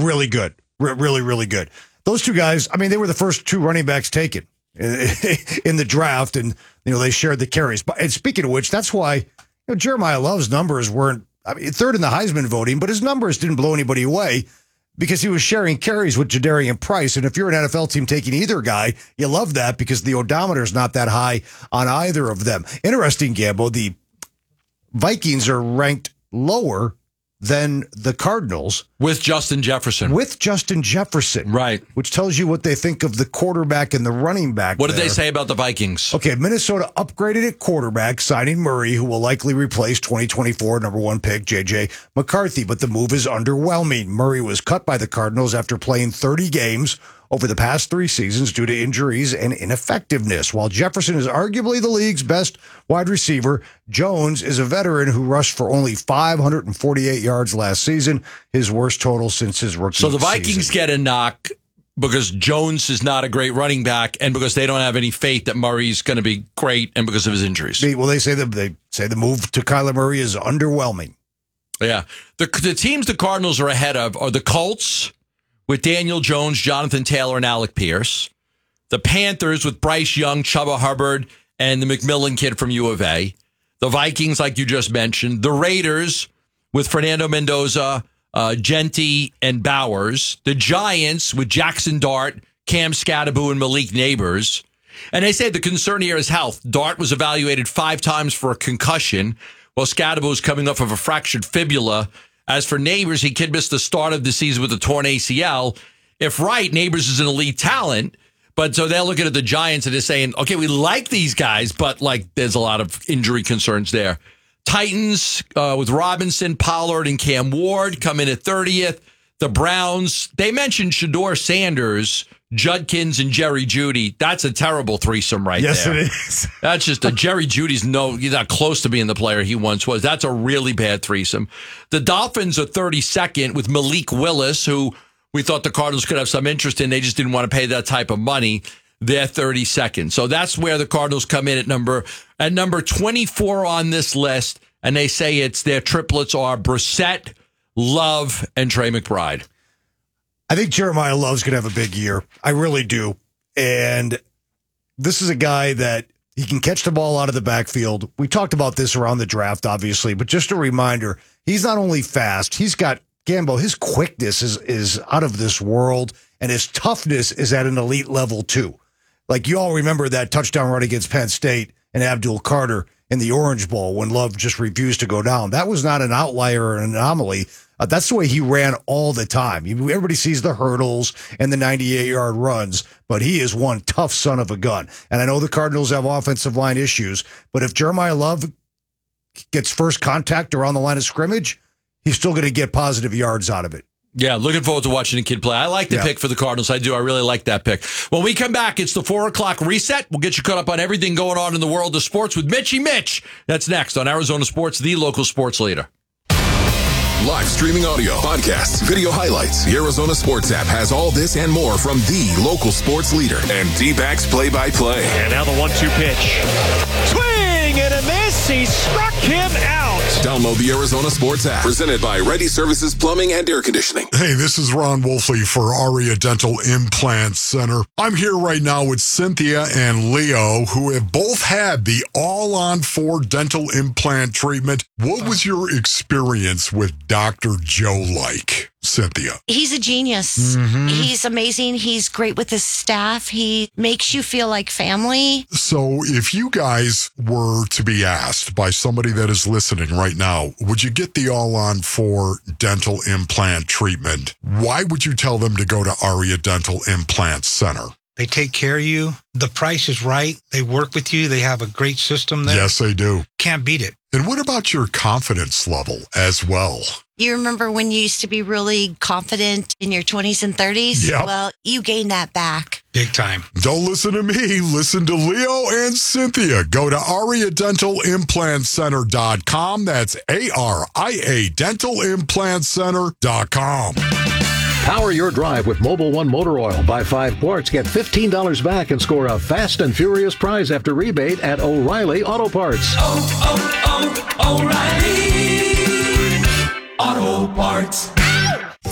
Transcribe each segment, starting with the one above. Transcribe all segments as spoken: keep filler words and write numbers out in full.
really good. R- really, really good. Those two guys, I mean, they were the first two running backs taken in the draft, and you know they shared the carries. But and speaking of which, that's why you know, Jeremiah Love's numbers weren't I mean, third in the Heisman voting, but his numbers didn't blow anybody away because he was sharing carries with Jadarian Price. And if you're an N F L team taking either guy, you love that because the odometer is not that high on either of them. Interesting, Gambo, the Vikings are ranked lower than the Cardinals. With Justin Jefferson. With Justin Jefferson. Right. Which tells you what they think of the quarterback and the running back. What did there. they say about the Vikings? Okay, Minnesota upgraded at quarterback, signing Murray, who will likely replace twenty twenty-four number one pick J J McCarthy, but the move is underwhelming. Murray was cut by the Cardinals after playing thirty games over the past three seasons due to injuries and ineffectiveness. While Jefferson is arguably the league's best wide receiver, Jones is a veteran who rushed for only five hundred forty-eight yards last season, his worst total since his rookie season. So the Vikings season. get a knock because Jones is not a great running back and because they don't have any faith that Murray's going to be great and because of his injuries. Well, they say that they say the move to Kyler Murray is underwhelming. Yeah. The, the teams the Cardinals are ahead of are the Colts, with Daniel Jones, Jonathan Taylor, and Alec Pierce. The Panthers with Bryce Young, Chuba Hubbard, and the McMillan kid from U of A. The Vikings, like you just mentioned. The Raiders with Fernando Mendoza, uh, Genti, and Bowers. The Giants with Jackson Dart, Cam Scatterbo, and Malik Neighbors. And they say the concern here is health. Dart was evaluated five times for a concussion, while Scatterbo is coming off of a fractured fibula. As for Neighbors, he kid missed the start of the season with a torn A C L. If right, Neighbors is an elite talent, but so they're looking at the Giants and they're saying, okay, we like these guys, but like there's a lot of injury concerns there. Titans uh, with Robinson, Pollard, and Cam Ward come in at thirtieth. The Browns, they mentioned Shedeur Sanders, Judkins, and Jerry Jeudy. That's a terrible threesome right yes, there. Yes, it is. That's just a Jerry Judy's no, he's not close to being the player he once was. That's a really bad threesome. The Dolphins are thirty-second with Malik Willis, who we thought the Cardinals could have some interest in. They just didn't want to pay that type of money. They're thirty-second. So that's where the Cardinals come in at number at number twenty-four on this list. And they say it's their triplets are Brissett, Love, and Trey McBride. I think Jeremiah Love's going to have a big year. I really do. And this is a guy that he can catch the ball out of the backfield. We talked about this around the draft, obviously, but just a reminder, he's not only fast, he's got, Gambo, his quickness is, is out of this world, and his toughness is at an elite level too. Like you all remember that touchdown run against Penn State and Abdul Carter in the Orange Bowl when Love just refused to go down. That was not an outlier or an anomaly. Uh, that's the way he ran all the time. Everybody sees the hurdles and the ninety-eight-yard runs, but he is one tough son of a gun. And I know the Cardinals have offensive line issues, but if Jeremiah Love gets first contact around the line of scrimmage, he's still going to get positive yards out of it. Yeah, looking forward to watching the kid play. I like the yeah. pick for the Cardinals. I do. I really like that pick. When we come back, it's the four o'clock reset. We'll get you caught up on everything going on in the world of sports with Mitchy Mitch. That's next on Arizona Sports, the local sports leader. Live streaming audio, podcasts, video highlights. The Arizona Sports app has all this and more from the local sports leader and D-backs play-by-play. And now the one two pitch. Swing and a miss. He struck him out. Download the Arizona Sports app. Presented by Ready Services Plumbing and Air Conditioning. Hey, this is Ron Wolfley for Aria Dental Implant Center. I'm here right now with Cynthia and Leo, who have both had the all-on-four dental implant treatment. What was your experience with Doctor Joe like, Cynthia? He's a genius. Mm-hmm. He's amazing. He's great with his staff. He makes you feel like family. So if you guys were to be asked by somebody that is listening right now, would you get the all-on-four dental implant treatment? Why would you tell them to go to Aria Dental Implant Center? They take care of you. The price is right. They work with you. They have a great system there. Yes, they do. Can't beat it. And what about your confidence level as well? You remember when you used to be really confident in your twenties and thirties? Yep. Well, you gained that back. Big time. Don't listen to me. Listen to Leo and Cynthia. Go to aria dental implant center dot com. That's A R I A dental implant center dot com. Power your drive with Mobil one Motor Oil. Buy five quarts, get fifteen dollars back, and score a fast and furious prize after rebate at O'Reilly Auto Parts. Oh, oh, oh, O'Reilly Auto Parts.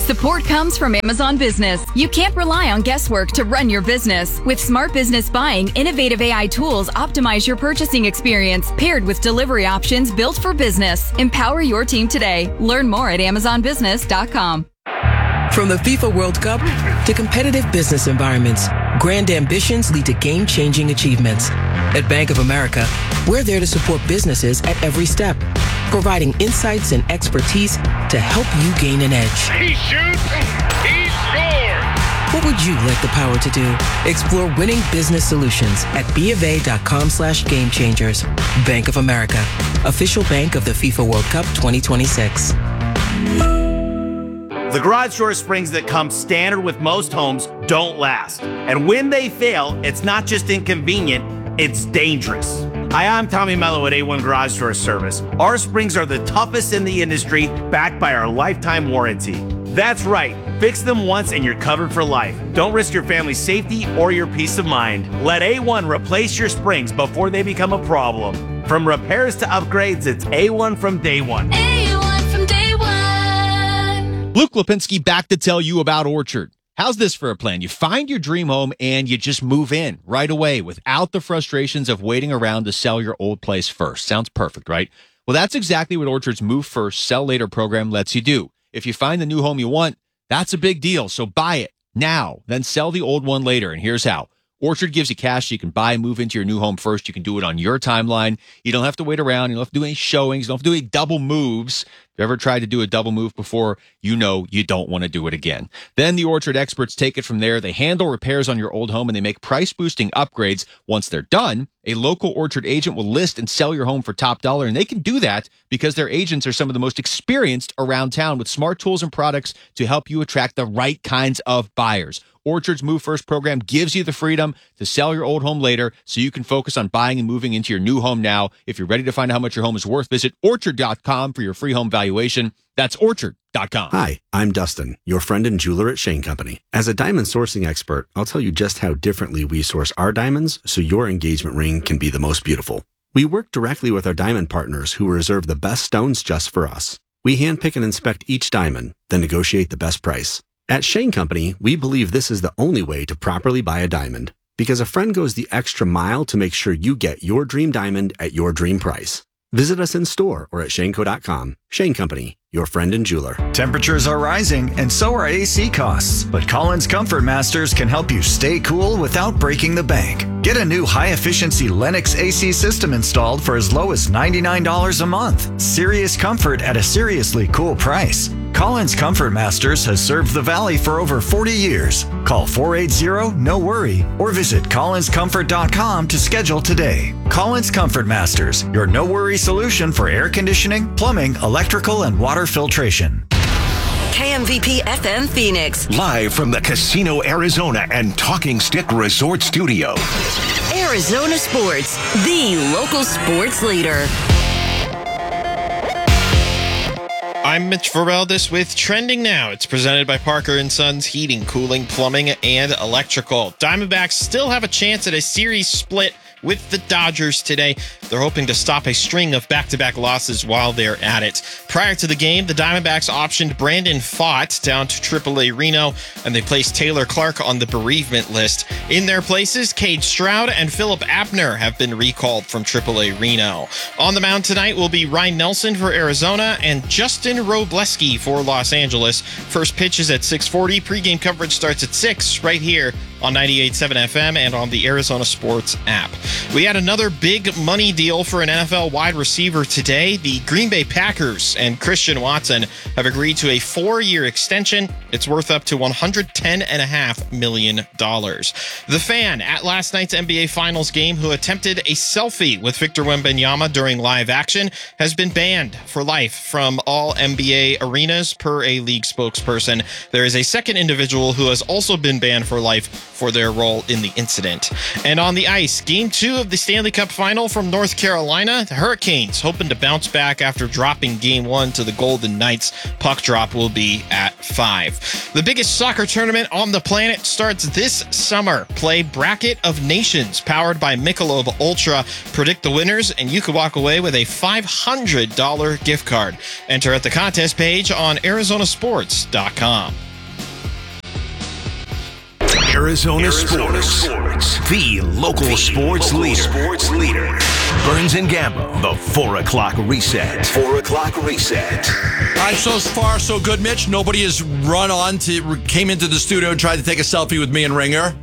Support comes from Amazon Business. You can't rely on guesswork to run your business. With Smart Business Buying, innovative A I tools optimize your purchasing experience, paired with delivery options built for business. Empower your team today. Learn more at amazon business dot com. From the FIFA World Cup to competitive business environments, grand ambitions lead to game-changing achievements. At Bank of America, we're there to support businesses at every step, providing insights and expertise to help you gain an edge. He shoots, he scores! What would you like the power to do? Explore winning business solutions at BofA.com slash game changers. Bank of America, official bank of the FIFA World Cup twenty twenty-six. The garage door springs that come standard with most homes don't last. And when they fail, it's not just inconvenient, it's dangerous. Hi, I'm Tommy Mello at A one Garage Door Service. Our springs are the toughest in the industry, backed by our lifetime warranty. That's right, fix them once and you're covered for life. Don't risk your family's safety or your peace of mind. Let A one replace your springs before they become a problem. From repairs to upgrades, it's A one from day one. A one from day one. Luke Lipinski back to tell you about Orchard. How's this for a plan? You find your dream home and you just move in right away without the frustrations of waiting around to sell your old place first. Sounds perfect, right? Well, that's exactly what Orchard's Move First, Sell Later program lets you do. If you find the new home you want, that's a big deal. So buy it now, then sell the old one later. And here's how. Orchard gives you cash so you can buy and move into your new home first. You can do it on your timeline. You don't have to wait around. You don't have to do any showings. You don't have to do any double moves. If you ever tried to do a double move before, you know you don't want to do it again. Then the Orchard experts take it from there. They handle repairs on your old home and they make price-boosting upgrades. Once they're done, a local Orchard agent will list and sell your home for top dollar. And they can do that because their agents are some of the most experienced around town with smart tools and products to help you attract the right kinds of buyers. Orchard's Move First program gives you the freedom to sell your old home later so you can focus on buying and moving into your new home now. If you're ready to find out how much your home is worth, visit orchard dot com for your free home valuation. That's orchard dot com. Hi, I'm Dustin, your friend and jeweler at Shane Company. As a diamond sourcing expert, I'll tell you just how differently we source our diamonds so your engagement ring can be the most beautiful. We work directly with our diamond partners who reserve the best stones just for us. We handpick and inspect each diamond, then negotiate the best price. At Shane Company, we believe this is the only way to properly buy a diamond because a friend goes the extra mile to make sure you get your dream diamond at your dream price. Visit us in store or at shaneco dot com. Shane Company, your friend and jeweler. Temperatures are rising and so are A C costs, but Collins Comfort Masters can help you stay cool without breaking the bank. Get a new high-efficiency Lennox A C system installed for as low as ninety-nine dollars a month. Serious comfort at a seriously cool price. Collins Comfort Masters has served the Valley for over forty years. Call four eight zero, no worry, or visit collins comfort dot com to schedule today. Collins Comfort Masters, your no-worry solution for air conditioning, plumbing, electrical, and water filtration. K M V P F M Phoenix. Live from the Casino Arizona and Talking Stick Resort Studio. Arizona Sports, the local sports leader. I'm Mitch Verbeldis with Trending Now. It's presented by Parker and Sons Heating, Cooling, Plumbing, and Electrical. Diamondbacks still have a chance at a series split with the Dodgers today. They're hoping to stop a string of back-to-back losses while they're at it. Prior to the game, the Diamondbacks optioned Brandon Pfaadt down to triple A Reno, and they placed Taylor Clark on the bereavement list. In their places, Cade Stroud and Philip Abner have been recalled from triple A Reno. On the mound tonight will be Ryan Nelson for Arizona and Justin Robleski for Los Angeles. First pitch is at six forty. Pre-game coverage starts at six right here on ninety-eight point seven F M and on the Arizona Sports app. We had another big money deal for an N F L wide receiver today. The Green Bay Packers and Christian Watson have agreed to a four-year extension. It's worth up to one hundred ten point five million dollars. The fan at last night's N B A Finals game who attempted a selfie with Victor Wembanyama during live action has been banned for life from all N B A arenas per a league spokesperson. There is a second individual who has also been banned for life for their role in the incident. And on the ice, game two two of the Stanley Cup final from North Carolina. The Hurricanes hoping to bounce back after dropping game one to the Golden Knights. Puck drop will be at five. The biggest soccer tournament on the planet starts this summer. Play Bracket of Nations, powered by Michelob Ultra. Predict the winners, and you could walk away with a five hundred dollars gift card. Enter at the contest page on Arizona Sports dot com. Arizona, Arizona Sports, Sports, the local, the sports, local leader. sports leader. Burns and Gambo, the four o'clock reset. Four o'clock reset. All right, so far so good, Mitch. Nobody has run on to came into the studio and tried to take a selfie with me and Ringer.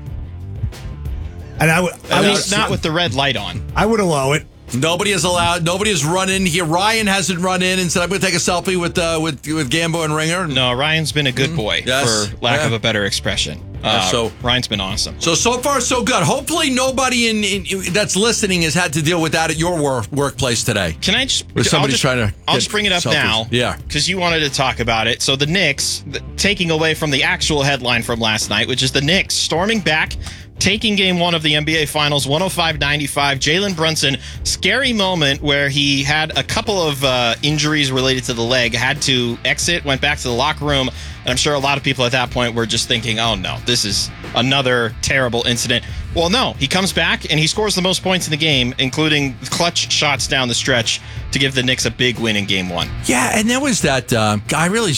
And I would, I At would least not with the red light on. I would allow it. Nobody has allowed. Nobody has run in here. Ryan hasn't run in and said, "I'm going to take a selfie with uh, with with Gambo and Ringer." No, Ryan's been a good boy, Yes. for lack Yeah. of a better expression. Yeah, Uh, so- Ryan's been awesome. So so far so good. Hopefully nobody in, in that's listening has had to deal with that at your work, workplace today. Can I just? Where somebody's I'll just, trying to I'll get just bring it up selfies. now. Yeah. because you wanted to talk about it. So the Knicks, th- taking away from the actual headline from last night, which is the Knicks storming back, taking game one of the N B A Finals, one oh five ninety-five. Jalen Brunson, scary moment where he had a couple of uh, injuries related to the leg, had to exit, went back to the locker room. And I'm sure a lot of people at that point were just thinking, oh no, this is another terrible incident. Well, no, he comes back and he scores the most points in the game, including clutch shots down the stretch to give the Knicks a big win in game one. Yeah, and there was that uh, guy really.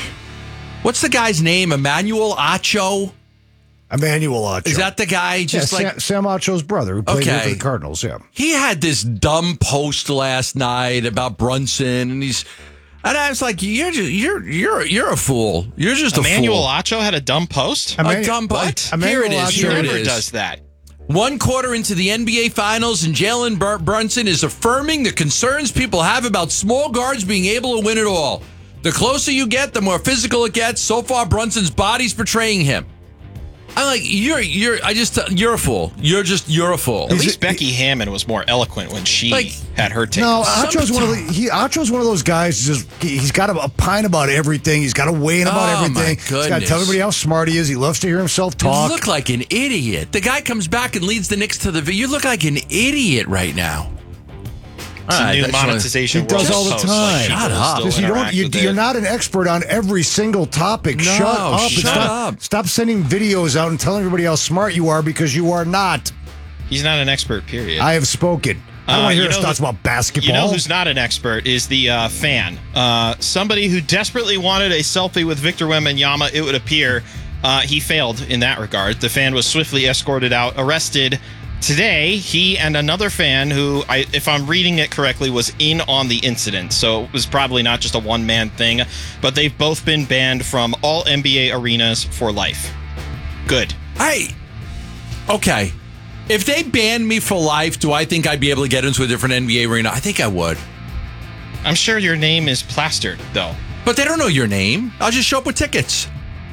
What's the guy's name? Emmanuel Acho? Emmanuel Acho. Is that the guy? Just yeah, like Sam, Sam Acho's brother who played Okay. for the Cardinals. Yeah. he had this dumb post last night about Brunson, and he's. And I was like, "You're just, you're you're you're a fool. You're just Emmanuel a fool." Acho had a dumb post? a dumb post. Here it is. He Here it never is. does that. One quarter into the N B A Finals, and Jalen Bur- Brunson is affirming the concerns people have about small guards being able to win it all. The closer you get, the more physical it gets. So far, Brunson's body's betraying him. I'm like, you're, you're, I just, you're a fool. You're just, you're a fool. At least Becky Hammond was more eloquent when she Like- had her take. No, Acho's one of the, he Acho's one of those guys. Just he's got a, a pine about everything. He's got a weigh in about Oh, my everything. He's got to goodness. tell everybody how smart he is. He loves to hear himself talk. You look like an idiot. The guy comes back and leads the Knicks to the. You look like an idiot right now. It's a All right, new that's what- monetization He does world all the post, time. like, people Shut up. still Just you don't. interact You, with you're it. not an expert on every single topic. No, shut up. and shut stop, up. Stop sending videos out and telling everybody how smart you are because you are not. He's not an expert, period. I have spoken. I don't Uh, want to hear you us know thoughts who- about basketball. You know who's not an expert is the uh, fan. Uh, somebody who desperately wanted a selfie with Victor Wembanyama, it would appear. Uh, he failed in that regard. The fan was swiftly escorted out, arrested. Today, he and another fan who, I, if I'm reading it correctly, was in on the incident. So it was probably not just a one-man thing, but they've both been banned from all N B A arenas for life. Good. I okay. If they banned me for life, do I think I'd be able to get into a different N B A arena? I think I would. I'm sure your name is plastered, though. But they don't know your name. I'll just show up with tickets.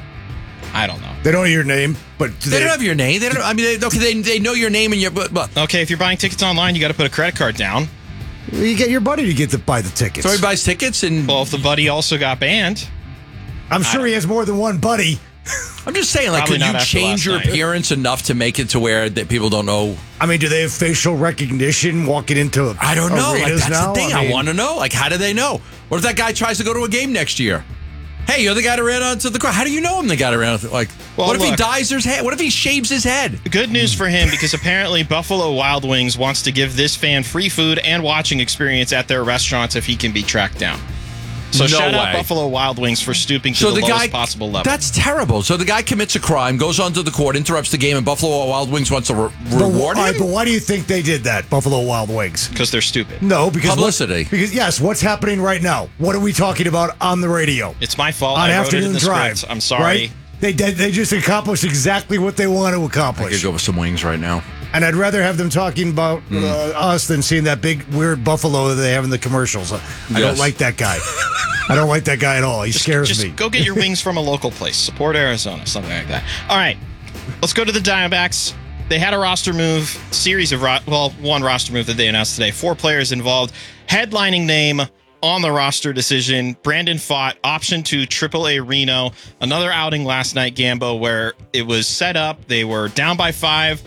I don't know. They don't know your name, but They, don't have your name. They don't. I mean, they, okay, they, they know your name and your. But, but Okay, if you're buying tickets online, you got to put a credit card down. You get your buddy to get to buy the tickets. so he buys tickets, and Well, if the buddy also got banned, I'm sure he has more than one buddy. I'm just saying, like, Probably could not you after change last your night. appearance enough to make it to where that people don't know? I mean, do they have facial recognition walking into I don't know. Like, arenas that's now? the thing. I, mean, want to know. Like, how do they know? What if that guy tries to go to a game next year? Hey, you're the guy that ran onto the court. How do you know him? The guy that ran onto like. Well, what if he look. dyes his head? What if he shaves his head? good news for him because apparently Buffalo Wild Wings wants to give this fan free food and watching experience at their restaurants if he can be tracked down. So No shout out way. Buffalo Wild Wings for stooping to So the, the lowest guy, possible level. that's terrible. So the guy commits a crime, goes onto the court, interrupts the game, and Buffalo Wild Wings wants to re- But, reward all right, him. but why do you think they did that, Buffalo Wild Wings? because they're stupid. No, because what- Publicity. because yes, what's happening right now? What are we talking about on the radio? It's my fault. on I wrote it in afternoon the drive. script. I'm sorry. Right? They did. They just accomplished exactly what they want to I accomplish. could go with some wings right now. And I'd rather have them talking about Hmm. uh, us than seeing that big weird buffalo that they have in the commercials. I don't Yes. like that guy. I don't like that guy at all. He scares Just me. go get your wings from a local place. Support Arizona, something like that. All right, let's go to the Diamondbacks. They had a roster move, series of, ro- well, one roster move that they announced today. Four players involved. Headlining name on the roster decision, Brandon Fott, option to triple A Reno. Another outing last night, Gambo, where it was set up. They were down by five.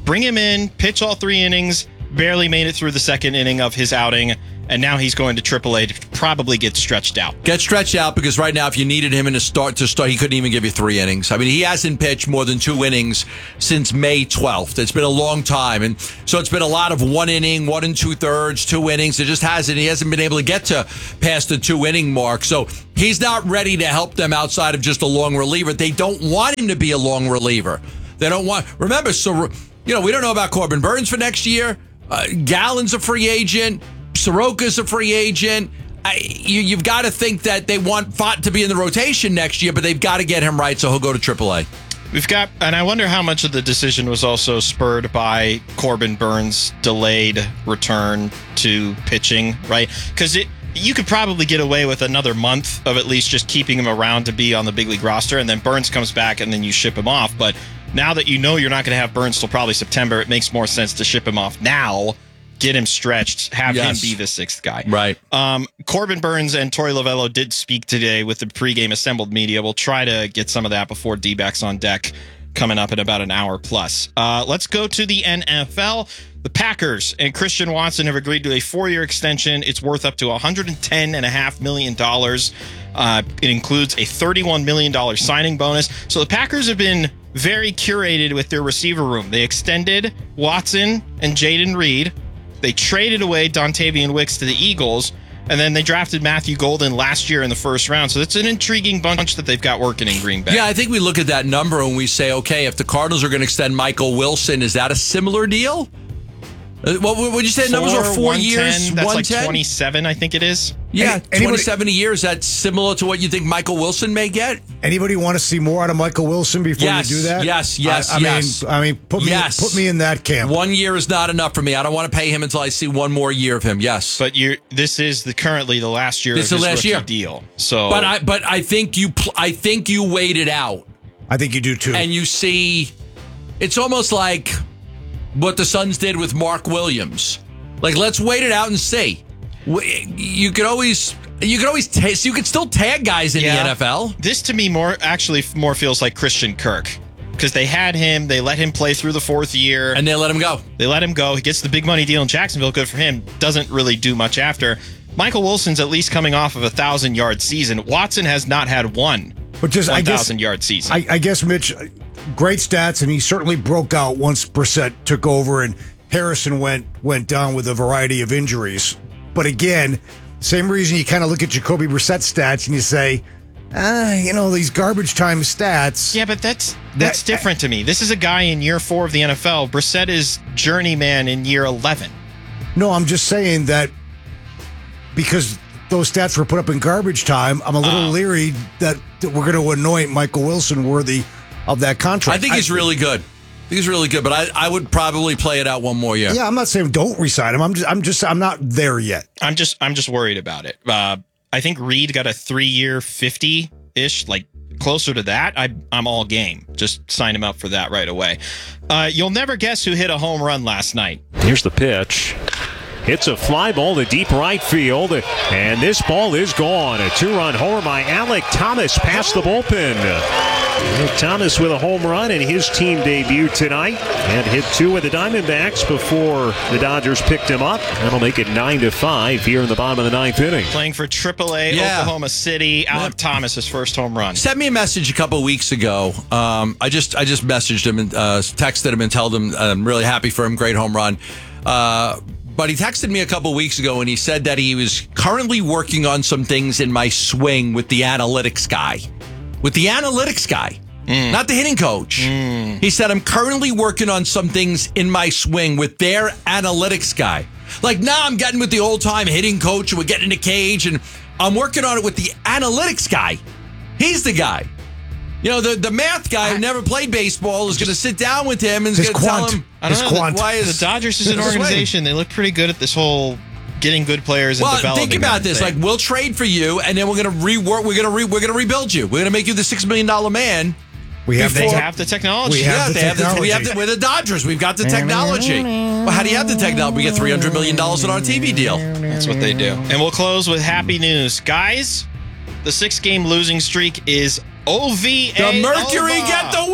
bring him in, pitch all three innings, barely made it through the second inning of his outing, and now he's going to triple A to probably get stretched out. Get stretched out because right now, if you needed him in a start to start, he couldn't even give you three innings. I mean, he hasn't pitched more than two innings since May twelfth. It's been a long time, and so it's been a lot of one inning, one and two thirds, two innings. It just hasn't. He hasn't been able to get to past the two inning mark. So he's not ready to help them outside of just a long reliever. They don't want him to be a long reliever. They don't want. Remember, so you know we don't know about Corbin Burns for next year. Uh, Gallen's a free agent. Soroka's a free agent. I, you, you've got to think that they want Fott to be in the rotation next year, but they've got to get him right, so he'll go to triple A. We've got, and I wonder how much of the decision was also spurred by Corbin Burns' delayed return to pitching, right? Because it, you could probably get away with another month of at least just keeping him around to be on the big league roster, and then Burns comes back, and then you ship him off. But now that you know you're not going to have Burns till probably September, it makes more sense to ship him off now. Get him stretched, have yes. him be the sixth guy. Right. Um, Corbin Burns and Torey Lovello did speak today with the pregame assembled media. We'll try to get some of that before D-backs on deck coming up in about an hour plus. Uh, let's go to the N F L. The Packers and Christian Watson have agreed to a four-year extension. It's worth up to one hundred ten point five million dollars. Uh, it includes a thirty-one million dollars signing bonus. So the Packers have been very curated with their receiver room. They extended Watson and Jaden Reed. They traded away Dontavian Wicks to the Eagles, and then they drafted Matthew Golden last year in the first round. So it's an intriguing bunch that they've got working in Green Bay. Yeah, I think we look at that number and we say, okay, if the Cardinals are going to extend Michael Wilson, is that a similar deal? What would you say? The numbers were four years, That's one like ten? twenty-seven, I think it is. Yeah, Any, twenty-seven a year. Is that similar to what you think Michael Wilson may get? Anybody want to see more out of Michael Wilson before Yes, you do that? yes, yes, I, I yes. mean, I mean, put me, Yes. put me in that camp. One year is not enough for me. I don't want to pay him until I see one more year of him. Yes, But you're this is the currently the last year This of is his last rookie year. deal. So, but I but I think you pl- I think you wait it out. I think you do too. And you see, it's almost like what the Suns did with Mark Williams. Like, let's wait it out and see. You could always, you could always, ta- you could still tag guys in Yeah. the N F L. This to me more actually more feels like Christian Kirk. Because they had him, they let him play through the fourth year. And they let him go. They let him go. He gets the big money deal in Jacksonville. Good for him. Doesn't really do much after. Michael Wilson's at least coming off of a thousand yard season. Watson has not had one But just, I one guess, thousand yard season. I, I guess, Mitch, great stats, and he certainly broke out once Brissett took over and Harrison went went down with a variety of injuries. But again, same reason you kind of look at Jacoby Brissett's stats and you say, ah, you know, these garbage time stats. Yeah, but that's that's that, different to me. This is a guy in year four of the N F L. Brissett is journeyman in year eleven. No, I'm just saying that because those stats were put up in garbage time, I'm a little uh, leery that, that we're going to anoint Michael Wilson worthy of that contract. I think he's I, really good. I think he's really good, but I, I would probably play it out one more year. Yeah, I'm not saying don't resign him. I'm just I'm just I'm not there yet. I'm just I'm just worried about it. Uh, I think Reed got a three-year fifty-ish, like closer to that. I I'm all game. Just sign him up for that right away. Uh, you'll never guess who hit a home run last night. Here's the pitch. Hits a fly ball to deep right field, and this ball is gone. A two-run homer by Alec Thomas past the bullpen. Alec Thomas with a home run in his team debut tonight, and hit two with the Diamondbacks before the Dodgers picked him up. That'll make it nine to five here in the bottom of the ninth inning. Playing for triple A yeah. Oklahoma City, Alec yeah. Thomas, his first home run. Sent me a message a couple of weeks ago. Um, I just I just messaged him and uh, texted him and told him I'm really happy for him. Great home run. Uh, But he texted me a couple weeks ago and he said that he was currently working on some things in my swing with the analytics guy. With the analytics guy, mm. not the hitting coach. Mm. He said, I'm currently working on some things in my swing with their analytics guy. Like now I'm getting with the old time hitting coach and we're getting in a cage and I'm working on it with the analytics guy. He's the guy. You know, the, the math guy who never played baseball is going to sit down with him and is going to tell him. I don't know. Quant. Why is the Dodgers is an organization? They look pretty good at this whole getting good players and well, developing. Think about them this: thing. like we'll trade for you, and then we're going to rework. We're going to re, we're going to rebuild you. We're going to make you the six million dollar man. We have, they the, have the technology. We have yeah, the they technology. have the, we have the, we're the Dodgers. We've got the technology. Well, how do you have the technology? We get three hundred million dollars in our T V deal. That's what they do. And we'll close with happy news, guys. The six-game losing streak is O V A. The Mercury over. get the win.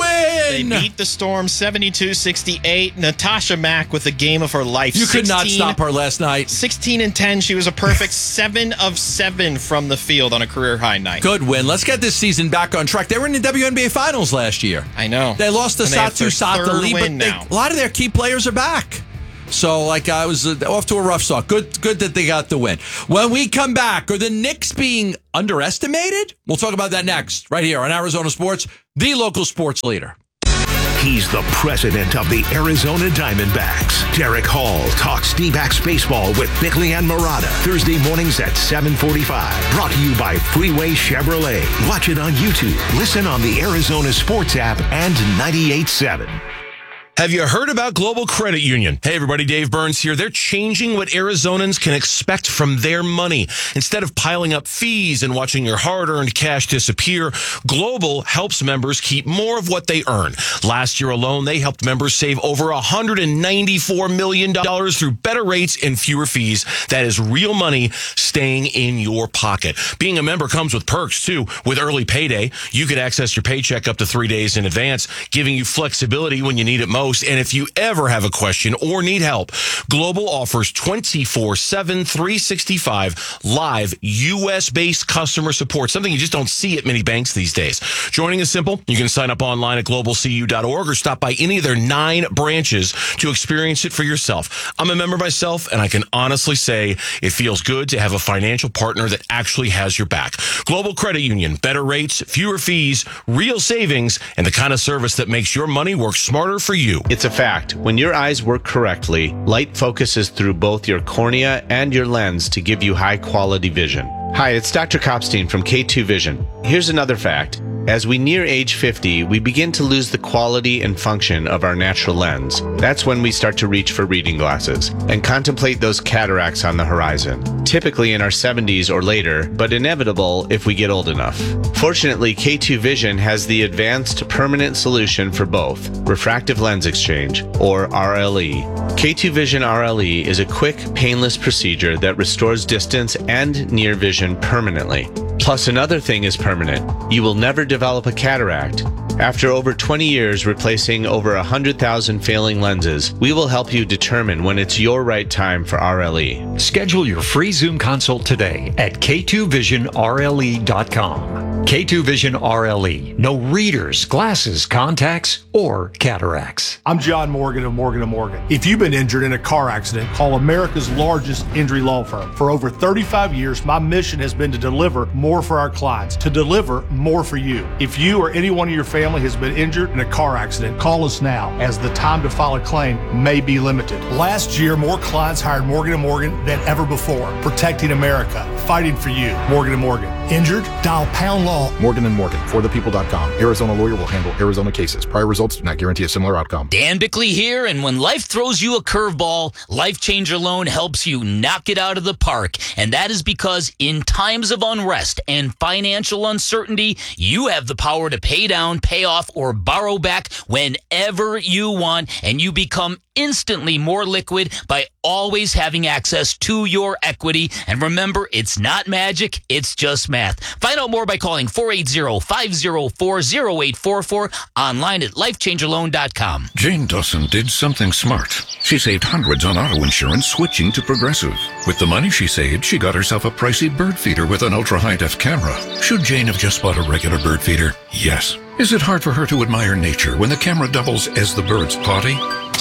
win. They beat the Storm seventy-two sixty-eight. Natasha Mack with the game of her life. You could not stop her last night. sixteen and ten. She was a perfect seven of seven from the field on a career high night. Good win. Let's get this season back on track. They were in the W N B A Finals last year. I know. They lost to And they have Satu their third Satali, but win they, now. a lot of their key players are back. So, like, I was uh, off to a rough start. Good, good that they got the win. When we come back, are the Knicks being underestimated? We'll talk about that next, right here on Arizona Sports, the local sports leader. He's the president of the Arizona Diamondbacks. Derek Hall talks D-backs baseball with Bickley and Murata. Thursday mornings at seven forty-five. Brought to you by Freeway Chevrolet. Watch it on YouTube. Listen on the Arizona Sports app and ninety-eight point seven. Have you heard about Global Credit Union? Hey, everybody, Dave Burns here. They're changing what Arizonans can expect from their money. Instead of piling up fees and watching your hard-earned cash disappear, Global helps members keep more of what they earn. Last year alone, they helped members save over one hundred ninety-four million dollars through better rates and fewer fees. That is real money staying in your pocket. Being a member comes with perks, too. With early payday, you could access your paycheck up to three days in advance, giving you flexibility when you need it most. And if you ever have a question or need help, Global offers twenty-four seven, three sixty-five live U S-based customer support, something you just don't see at many banks these days. Joining is simple. You can sign up online at global c u dot org or stop by any of their nine branches to experience it for yourself. I'm a member myself, and I can honestly say it feels good to have a financial partner that actually has your back. Global Credit Union, better rates, fewer fees, real savings, and the kind of service that makes your money work smarter for you. It's a fact. When your eyes work correctly, light focuses through both your cornea and your lens to give you high quality vision. Hi, it's Doctor Kopstein from K two Vision. Here's another fact. As we near age fifty, we begin to lose the quality and function of our natural lens. That's when we start to reach for reading glasses and contemplate those cataracts on the horizon. Typically in our seventies or later, but inevitable if we get old enough. Fortunately, K two Vision has the advanced permanent solution for both, refractive lens exchange, or R L E. K two Vision R L E is a quick, painless procedure that restores distance and near vision permanently. Plus, another thing is permanent. You will never develop a cataract. After over twenty years replacing over one hundred thousand failing lenses, we will help you determine when it's your right time for R L E. Schedule your free Zoom consult today at K two vision R L E dot com. K two Vision R L E. No readers, glasses, contacts, or cataracts. I'm John Morgan of Morgan and Morgan. If you've been injured in a car accident, call America's largest injury law firm. For over thirty-five years, my mission has been to deliver more for our clients, to deliver more for you. If you or anyone in your family has been injured in a car accident, call us now, as the time to file a claim may be limited. Last year, more clients hired Morgan and Morgan than ever before, protecting America, fighting for you. Morgan and Morgan. Injured? Dial pound law. Morgan and Morgan, for the people dot com. Arizona lawyer will handle Arizona cases. Prior results do not guarantee a similar outcome. Dan Bickley here, and when life throws you a curveball, Life Changer Loan helps you knock it out of the park. And that is because in times of unrest and financial uncertainty, you have the power to pay down, pay off, or borrow back whenever you want, and you become instantly more liquid by always having access to your equity. And remember, it's not magic, it's just math. Find out more by calling four eight zero, five zero four, zero eight four four, online at life changer loan dot com. Jane Dawson did something smart. She saved hundreds on auto insurance switching to Progressive. With the money she saved, she got herself a pricey bird feeder with an ultra-high-def camera. Should Jane have just bought a regular bird feeder? Yes. Is it hard for her to admire nature when the camera doubles as the bird's potty?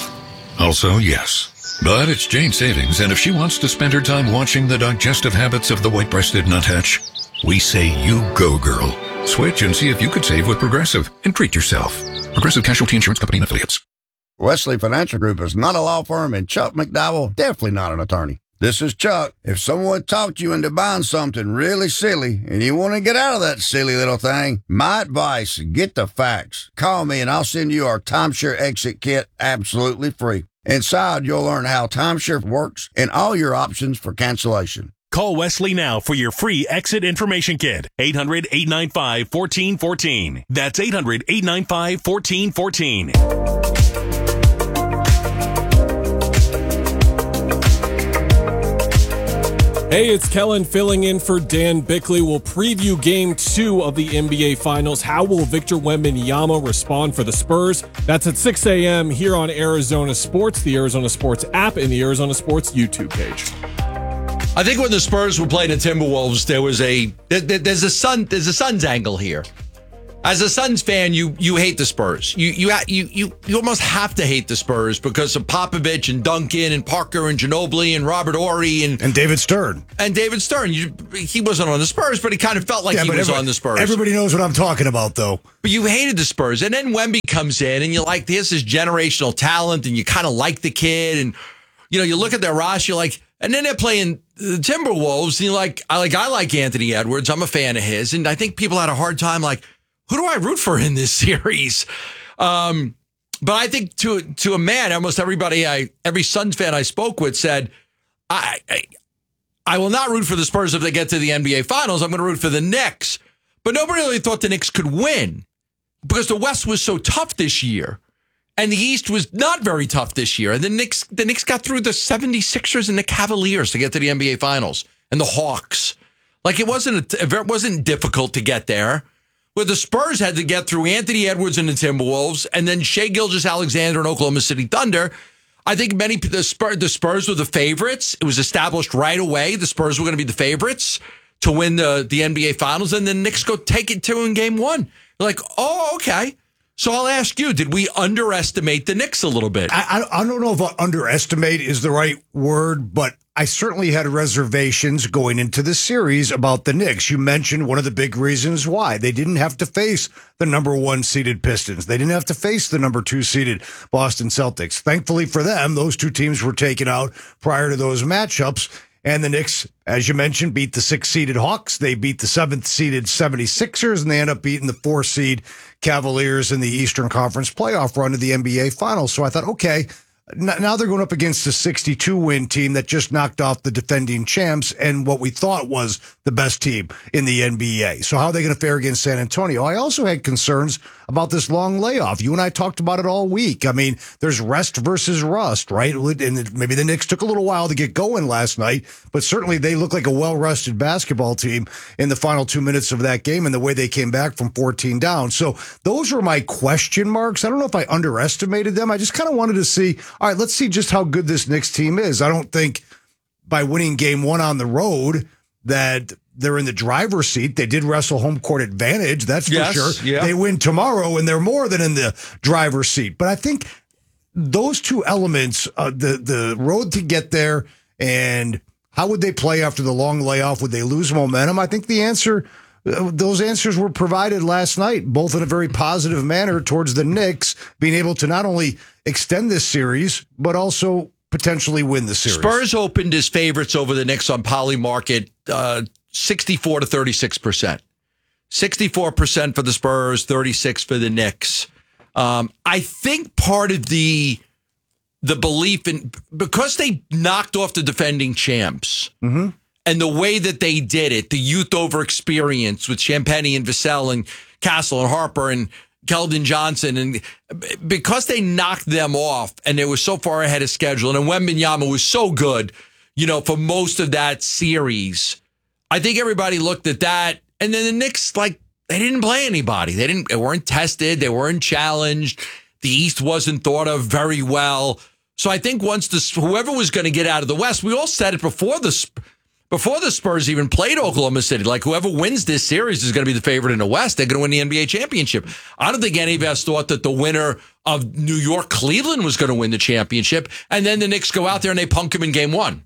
Also, yes. But it's Jane's savings, and if she wants to spend her time watching the digestive habits of the white-breasted nuthatch, we say you go, girl. Switch and see if you could save with Progressive and treat yourself. Progressive Casualty Insurance Company and Affiliates. Wesley Financial Group is not a law firm, and Chuck McDowell definitely not an attorney. This is Chuck. If someone talked you into buying something really silly and you want to get out of that silly little thing, my advice, get the facts. Call me and I'll send you our timeshare exit kit absolutely free. Inside, you'll learn how timeshare works and all your options for cancellation. Call Wesley now for your free exit information kit. eight hundred, eight nine five, one four one four. That's eight hundred, eight nine five, one four one four. Hey, it's Kellen filling in for Dan Bickley. We'll preview game two of the N B A Finals. How will Victor Wembanyama respond for the Spurs? That's at six a.m. here on Arizona Sports, the Arizona Sports app, and the Arizona Sports YouTube page. I think when the Spurs were playing the Timberwolves, there was a there's a Sun there's a Suns angle here. As a Suns fan, you you hate the Spurs. You you you you you almost have to hate the Spurs because of Popovich and Duncan and Parker and Ginobili and Robert Horry and and David Stern and David Stern. You, he wasn't on the Spurs, but he kind of felt like yeah, he was every, on the Spurs. Everybody knows what I'm talking about, though. But you hated the Spurs, and then Wemby comes in, and you're like, this is generational talent, and you kind of like the kid, and you know, you look at their roster, you're like, and then they're playing the Timberwolves, and you're like, I like I like Anthony Edwards. I'm a fan of his, and I think people had a hard time like, who do I root for in this series? Um, but I think to to a man, almost everybody, I every Suns fan I spoke with said, I, I I will not root for the Spurs if they get to the N B A Finals. I'm going to root for the Knicks. But nobody really thought the Knicks could win because the West was so tough this year. And the East was not very tough this year. And the Knicks, the Knicks got through the seventy-sixers and the Cavaliers to get to the N B A Finals and the Hawks. Like it wasn't, a, it wasn't difficult to get there. Where the Spurs had to get through Anthony Edwards and the Timberwolves, and then Shai Gilgeous-Alexander and Oklahoma City Thunder. I think many the Spurs, the Spurs were the favorites. It was established right away. The Spurs were going to be the favorites to win the, the N B A Finals, and then the Knicks go take it to in game one. You're like, oh, okay. So I'll ask you, did we underestimate the Knicks a little bit? I, I, I don't know if underestimate is the right word, but I certainly had reservations going into the series about the Knicks. You mentioned one of the big reasons why. They didn't have to face the number one seeded Pistons. They didn't have to face the number two seeded Boston Celtics. Thankfully for them, those two teams were taken out prior to those matchups. And the Knicks, as you mentioned, beat the six-seeded Hawks. They beat the seventh-seeded seventy-sixers, and they end up beating the four-seed Cavaliers in the Eastern Conference playoff run to the N B A Finals. So I thought, okay, now they're going up against a sixty-two win team that just knocked off the defending champs and what we thought was the best team in the N B A. So how are they going to fare against San Antonio? I also had concerns about this long layoff. You and I talked about it all week. I mean, there's rest versus rust, right? And maybe the Knicks took a little while to get going last night, but certainly they look like a well-rested basketball team in the final two minutes of that game and the way they came back from fourteen down. So those were my question marks. I don't know if I underestimated them. I just kind of wanted to see, all right, let's see just how good this Knicks team is. I don't think by winning game one on the road that they're in the driver's seat. They did wrestle home court advantage. That's for yes, sure. Yeah. They win tomorrow and they're more than in the driver's seat. But I think those two elements, uh, the, the road to get there and how would they play after the long layoff? Would they lose momentum? I think the answer, uh, those answers were provided last night, both in a very positive manner towards the Knicks being able to not only extend this series, but also potentially win the series. Spurs opened as favorites over the Knicks on Polymarket, uh, sixty-four to thirty-six percent. sixty-four percent for the Spurs, thirty-six for the Knicks. Um, I think part of the the belief in, because they knocked off the defending champs, mm-hmm. and the way that they did it, the youth over experience with Champagny and Vassell and Castle and Harper and Keldon Johnson, and because they knocked them off and they were so far ahead of schedule, and Wembanyama was so good, you know, for most of that series, I think everybody looked at that, and then the Knicks, like, they didn't play anybody. They didn't. They weren't tested. They weren't challenged. The East wasn't thought of very well. So I think once this, whoever was going to get out of the West, we all said it before the before the Spurs even played Oklahoma City. Like, whoever wins this series is going to be the favorite in the West. They're going to win the N B A championship. I don't think any of us thought that the winner of New York Cleveland was going to win the championship. And then the Knicks go out there and they punk them in game one.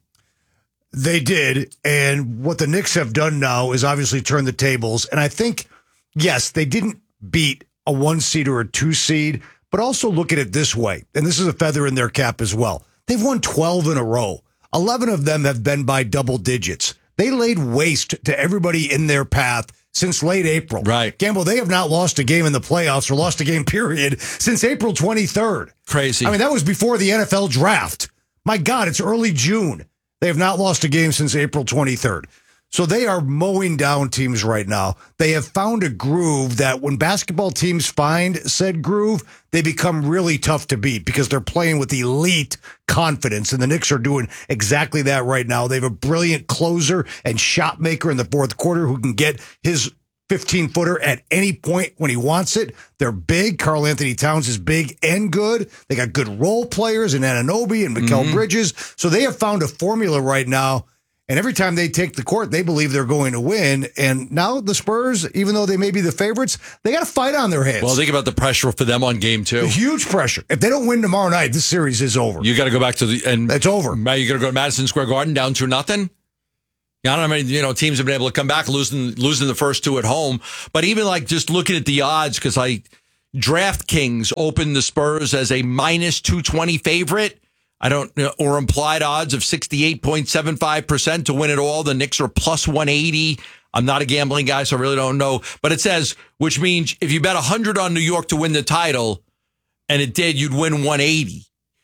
They did. And what the Knicks have done now is obviously turn the tables. And I think, yes, they didn't beat a one seed or a two seed, but also look at it this way. And this is a feather in their cap as well. They've won twelve in a row. eleven of them have been by double digits. They laid waste to everybody in their path since late April. Right. Gamble, they have not lost a game in the playoffs or lost a game, period, since April twenty-third. Crazy. I mean, that was before the N F L draft. My God, it's early June. They have not lost a game since April twenty-third. So they are mowing down teams right now. They have found a groove that when basketball teams find said groove, they become really tough to beat because they're playing with elite confidence. And the Knicks are doing exactly that right now. They have a brilliant closer and shot maker in the fourth quarter who can get his fifteen-footer at any point when he wants it. They're big. Karl Anthony Towns is big and good. They got good role players in Anunoby and Mikal Mhm. Bridges. So they have found a formula right now. And every time they take the court, they believe they're going to win. And now the Spurs, even though they may be the favorites, they got a fight on their hands. Well, think about the pressure for them on game two. Huge pressure. If they don't win tomorrow night, this series is over. You got to go back to the and it's over. Now you got to go to Madison Square Garden down to nothing. I don't know how many you know teams have been able to come back losing losing the first two at home. But even like just looking at the odds, because I DraftKings opened the Spurs as a minus two twenty favorite. I don't or implied odds of sixty-eight point seven five percent to win it all. The Knicks are plus one eighty. I'm not a gambling guy, so I really don't know. But it says, which means if you bet one hundred on New York to win the title, and it did, you'd win one eighty.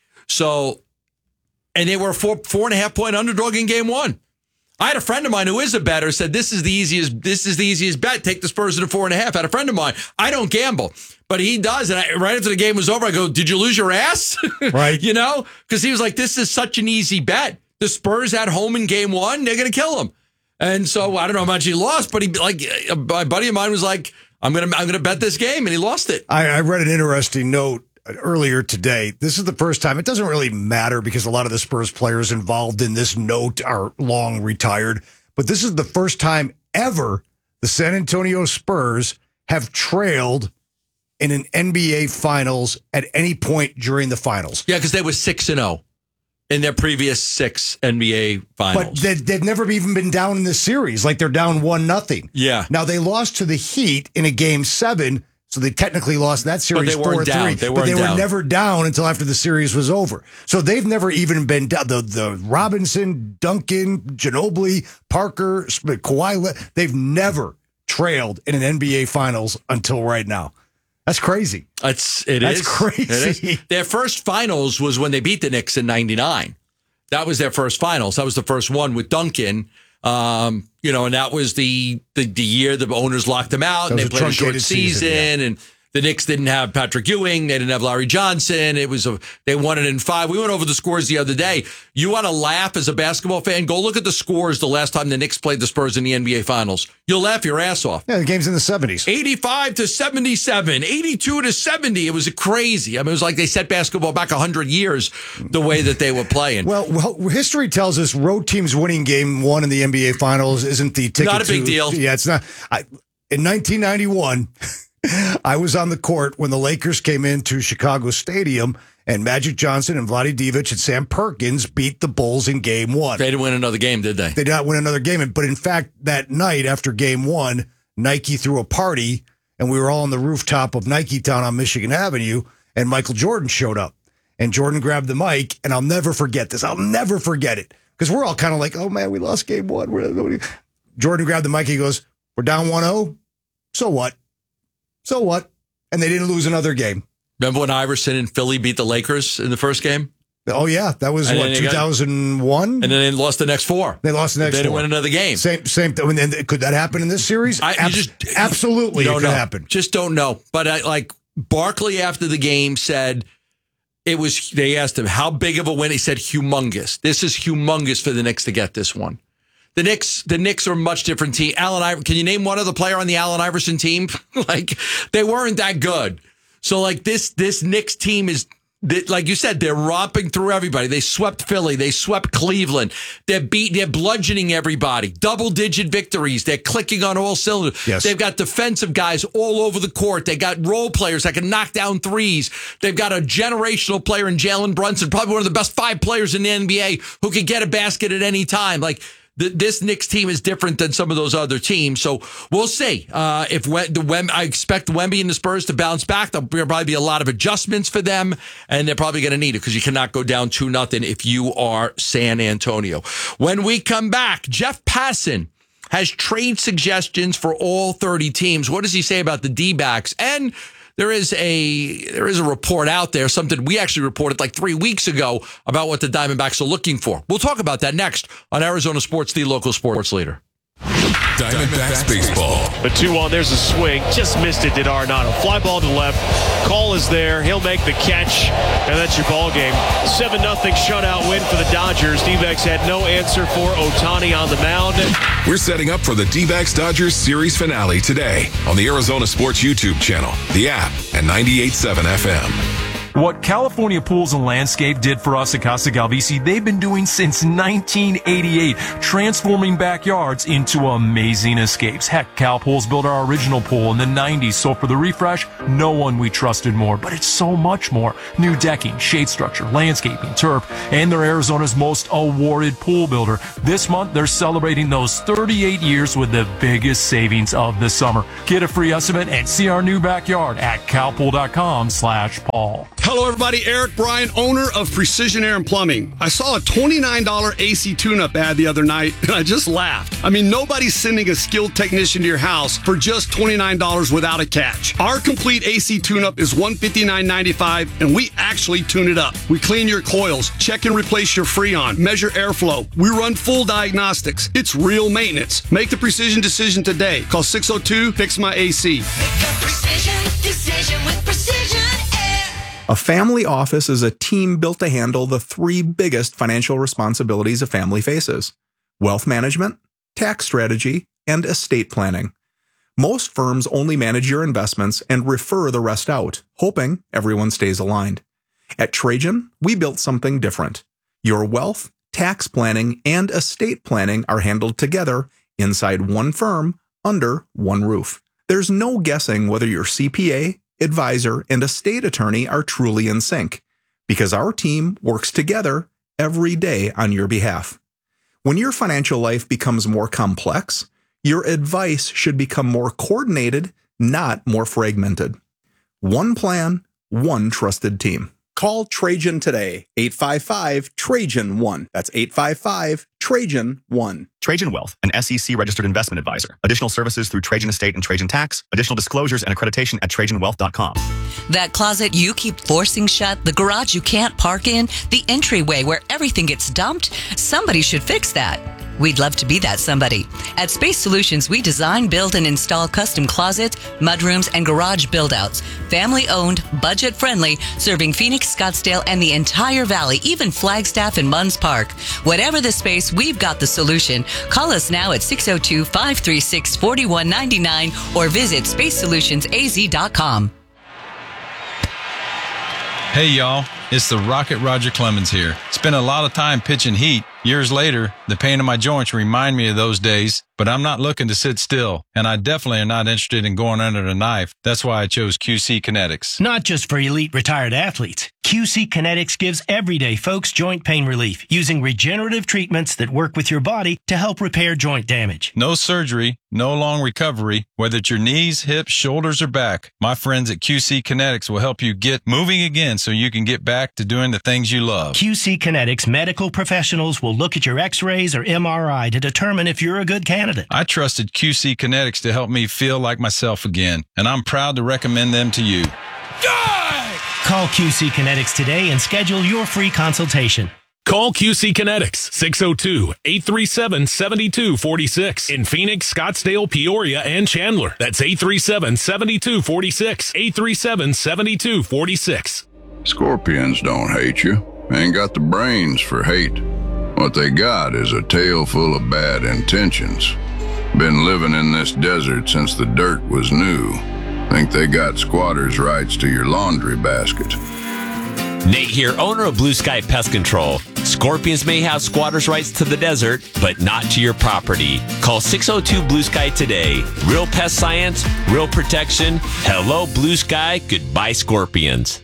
So, and they were a four, four and a half point underdog in game one. I had a friend of mine who is a bettor said this is the easiest. This is the easiest bet. Take the Spurs at a four and a half. I had a friend of mine. I don't gamble, but he does. And I, right after the game was over, I go, "Did you lose your ass?" Right? You know, because he was like, "This is such an easy bet. The Spurs at home in game one, they're going to kill him." And so I don't know how much he lost, but he like a buddy of mine was like, "I'm gonna I'm gonna bet this game," and he lost it. I, I read an interesting note earlier today. This is the first time. It doesn't really matter because a lot of the Spurs players involved in this note are long retired. But this is the first time ever the San Antonio Spurs have trailed in an N B A Finals at any point during the finals. Yeah, because they were six and zero in their previous six N B A Finals. But they, they've never even been down in this series. Like they're down one nothing. Yeah. Now they lost to the Heat in a game seven. So they technically lost that series But they weren't four three, down. They but weren't they were down. never down until after the series was over. So they've never even been down. The, the Robinson, Duncan, Ginobili, Parker, Kawhi, Le- they've never trailed in an N B A Finals until right now. That's crazy. It's it That's is. crazy. It is. Their first finals was when they beat the Knicks in ninety-nine. That was their first finals. That was the first one with Duncan. Um, you know, and that was the, the the year the owners locked them out, and they That was a played a short truncated season, season, yeah. and the Knicks didn't have Patrick Ewing, they didn't have Larry Johnson. It was a they won it in five. We went over the scores the other day. You want to laugh as a basketball fan? Go look at the scores the last time the Knicks played the Spurs in the N B A Finals. You'll laugh your ass off. Yeah, the game's in the seventies. eighty-five to seventy-seven, eighty-two to seventy. It was crazy. I mean, it was like they set basketball back one hundred years the way that they were playing. Well, well, history tells us road teams winning game one in the N B A Finals isn't the ticket. Not a big to- deal. Yeah, it's not. I, in nineteen ninety-one, I was on the court when the Lakers came into Chicago Stadium and Magic Johnson and Vlade Divac and Sam Perkins beat the Bulls in game one. They didn't win another game, did they? They did not win another game. But in fact, that night after game one, Nike threw a party and we were all on the rooftop of Nike Town on Michigan Avenue and Michael Jordan showed up. And Jordan grabbed the mic, and I'll never forget this. I'll never forget it. Because we're all kind of like, oh, man, we lost game one. We're, Jordan grabbed the mic. He goes, we're down one oh. So what? So what? And they didn't lose another game. Remember when Iverson and Philly beat the Lakers in the first game? Oh, yeah. That was, And what, then they two got- thousand one? And then they lost the next four. They lost the next They didn't four. win another game. Same, same. th- And then could that happen in this series? I, you Abs- just absolutely, you it don't could know. happen. Just don't know. But I, like Barkley after the game said, it was. They asked him how big of a win. He said, "Humongous. This is humongous for the Knicks to get this one." The Knicks, the Knicks are a much different team. Allen Iverson. Can you name one other player on the Allen Iverson team? Like they weren't that good. So like this, this Knicks team is. They, like you said, they're romping through everybody. They swept Philly. They swept Cleveland. They're beat. They're bludgeoning everybody. Double-digit victories. They're clicking on all cylinders. Yes. They've got defensive guys all over the court. They got role players that can knock down threes. They've got a generational player in Jalen Brunson, probably one of the best five players in the N B A, who can get a basket at any time. Like th- this Knicks team is different than some of those other teams. So we'll see uh, if we- the Wem- I expect Wemby and the Spurs to bounce back. There'll probably be a lot of adjustments for them, and they're probably going to need it because you cannot go down two nothing if you are San Antonio. When we come back, Jeff Passan has trade suggestions for all thirty teams. What does he say about the D-backs? And there is a there is a report out there, something we actually reported like three weeks ago about what the Diamondbacks are looking for. We'll talk about that next on Arizona Sports, the local sports leader. Diamondbacks baseball. The two on, there's a swing. Just missed it, did Arenado. Fly ball to left. Call is there. He'll make the catch, and that's your ball game. seven nothing shutout win for the Dodgers. D-backs had no answer for Ohtani on the mound. We're setting up for the D-backs Dodgers series finale today on the Arizona Sports YouTube channel, the app, and ninety-eight point seven F M. What California Pools and Landscape did for us at Casa Galvisi, they've been doing since nineteen eighty-eight, transforming backyards into amazing escapes. Heck, Cal Pools built our original pool in the nineties, so for the refresh, no one we trusted more. But it's so much more. New decking, shade structure, landscaping, turf, and they're Arizona's most awarded pool builder. This month, they're celebrating those thirty-eight years with the biggest savings of the summer. Get a free estimate and see our new backyard at calpool.com slash Paul. Hello, everybody. Eric Bryan, owner of Precision Air and Plumbing. I saw a twenty-nine dollars A C tune-up ad the other night, and I just laughed. I mean, nobody's sending a skilled technician to your house for just twenty-nine dollars without a catch. Our complete A C tune-up is one hundred fifty-nine dollars and ninety-five cents, and we actually tune it up. We clean your coils, check and replace your Freon, measure airflow. We run full diagnostics. It's real maintenance. Make the precision decision today. Call six oh two, fix my A C. Make a precision decision with Precision Air. A family office is a team built to handle the three biggest financial responsibilities a family faces: wealth management, tax strategy, and estate planning. Most firms only manage your investments and refer the rest out, hoping everyone stays aligned. At Trajan, we built something different. Your wealth, tax planning, and estate planning are handled together inside one firm, under one roof. There's no guessing whether your C P A, advisor, and estate attorney are truly in sync, because our team works together every day on your behalf. When your financial life becomes more complex, your advice should become more coordinated, not more fragmented. One plan, one trusted team. Call Trajan today, eight five five, Trajan one. That's eight five five, Trajan one. Trajan Wealth, an S E C-registered investment advisor. Additional services through Trajan Estate and Trajan Tax. Additional disclosures and accreditation at trajan wealth dot com. That closet you keep forcing shut, the garage you can't park in, the entryway where everything gets dumped, somebody should fix that. We'd love to be that somebody. At Space Solutions, we design, build, and install custom closets, mudrooms, and garage build-outs. Family-owned, budget-friendly, serving Phoenix, Scottsdale, and the entire valley, even Flagstaff and Munns Park. Whatever the space, we've got the solution. Call us now at six oh two, five three six, four one nine nine or visit space solutions a z dot com. Hey, y'all. It's the Rocket Roger Clemens here. Spent a lot of time pitching heat. Years later, the pain in my joints remind me of those days, but I'm not looking to sit still, and I definitely am not interested in going under the knife. That's why I chose Q C Kinetics. Not just for elite retired athletes. Q C Kinetics gives everyday folks joint pain relief using regenerative treatments that work with your body to help repair joint damage. No surgery, no long recovery, whether it's your knees, hips, shoulders, or back. My friends at Q C Kinetics will help you get moving again so you can get back to doing the things you love. Q C Kinetics medical professionals will look at your x-rays or M R I to determine if you're a good candidate. I trusted Q C Kinetics to help me feel like myself again, and I'm proud to recommend them to you. Call Q C Kinetics today and schedule your free consultation. Call Q C Kinetics, six oh two, eight three seven, seven two four six in Phoenix, Scottsdale, Peoria, and Chandler. That's eight three seven, seven two four six, eight three seven, seven two four six. Scorpions don't hate you. Ain't got the brains for hate. What they got is a tail full of bad intentions. Been living in this desert since the dirt was new. Think they got squatters' rights to your laundry basket. Nate here, owner of Blue Sky Pest Control. Scorpions may have squatters' rights to the desert, but not to your property. Call six oh two Blue Sky today. Real pest science, real protection. Hello, Blue Sky. Goodbye, Scorpions.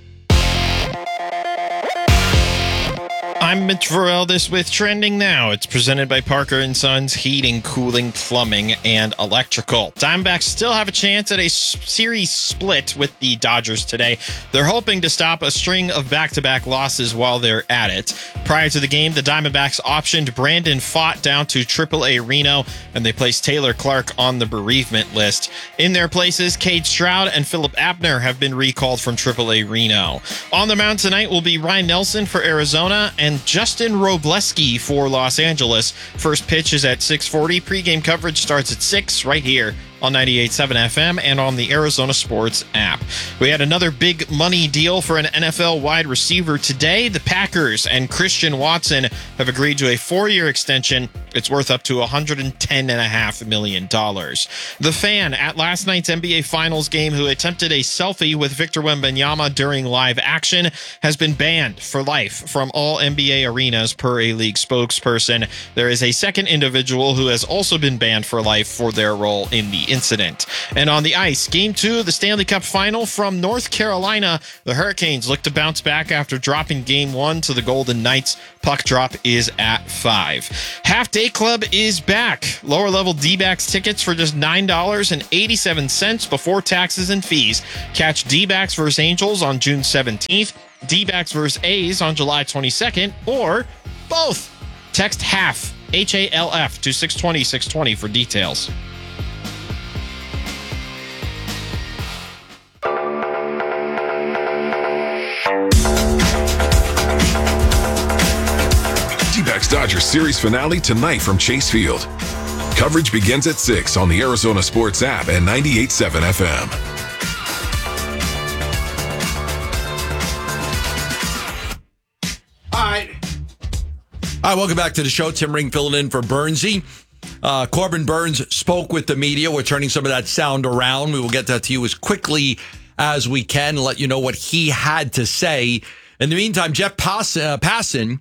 I'm Mitch Varel. This with Trending Now. It's presented by Parker and Sons Heating, Cooling, Plumbing, and Electrical. Diamondbacks still have a chance at a series split with the Dodgers today. They're hoping to stop a string of back-to-back losses while they're at it. Prior to the game, the Diamondbacks optioned Brandon Pfaadt down to triple A Reno, and they placed Taylor Clark on the bereavement list. In their places, Cade Stroud and Philip Abner have been recalled from triple A Reno. On the mound tonight will be Ryan Nelson for Arizona and Justin Robleski for Los Angeles. First pitch is at six forty. Pre-game coverage starts at six right here on ninety-eight point seven F M and on the Arizona Sports app. We had another big money deal for an N F L wide receiver today. The Packers and Christian Watson have agreed to a four-year extension. It's worth up to one hundred ten point five million dollars. The fan at last night's N B A Finals game who attempted a selfie with Victor Wembanyama during live action has been banned for life from all N B A arenas per a league spokesperson. There is a second individual who has also been banned for life for their role in the incident. And on the ice, game two of the Stanley Cup final from North Carolina, the Hurricanes look to bounce back after dropping game one to the Golden Knights. Puck drop is at five. Half Day Club is back. Lower level D-backs tickets for just nine dollars and eighty-seven cents before taxes and fees. Catch D-backs versus Angels on June seventeenth, D-backs versus A's on July twenty-second, or both. Text HALF, H A L F, to six twenty, six twenty for details. D-backs Dodgers series finale tonight from Chase Field. Coverage begins at six on the Arizona Sports app and ninety-eight point seven F M. All right. All right, welcome back to the show. Tim Ring filling in for Bernsey. Uh, Corbin Burns spoke with the media. We're turning some of that sound around. We will get that to you as quickly as we can, let you know what he had to say. In the meantime, Jeff Pass- uh, Passan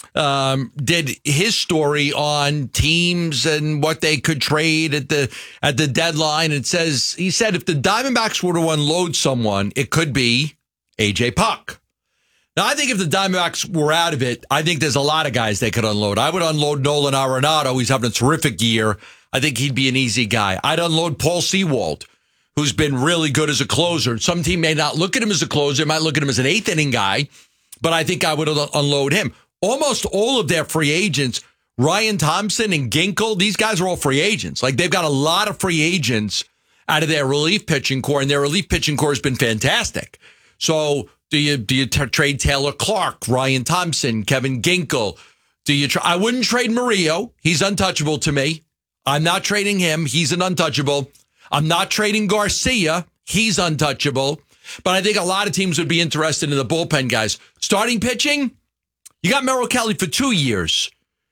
um, did his story on teams and what they could trade at the at the deadline. It says he said if the Diamondbacks were to unload someone, it could be A J Puck. Now, I think if the Diamondbacks were out of it, I think there's a lot of guys they could unload. I would unload Nolan Arenado. He's having a terrific year. I think he'd be an easy guy. I'd unload Paul Sewald, who's been really good as a closer. Some team may not look at him as a closer, might look at him as an eighth inning guy, but I think I would unload him. Almost all of their free agents, Ryan Thompson and Ginkel, these guys are all free agents. Like, they've got a lot of free agents out of their relief pitching core, and their relief pitching core has been fantastic. So do you do you t- trade Taylor Clark, Ryan Thompson, Kevin Ginkel? Do you? Tra- I wouldn't trade Murillo. He's untouchable to me. I'm not trading him. He's an untouchable. I'm not trading Garcia. He's untouchable. But I think a lot of teams would be interested in the bullpen guys. Starting pitching, you got Merrill Kelly for two years.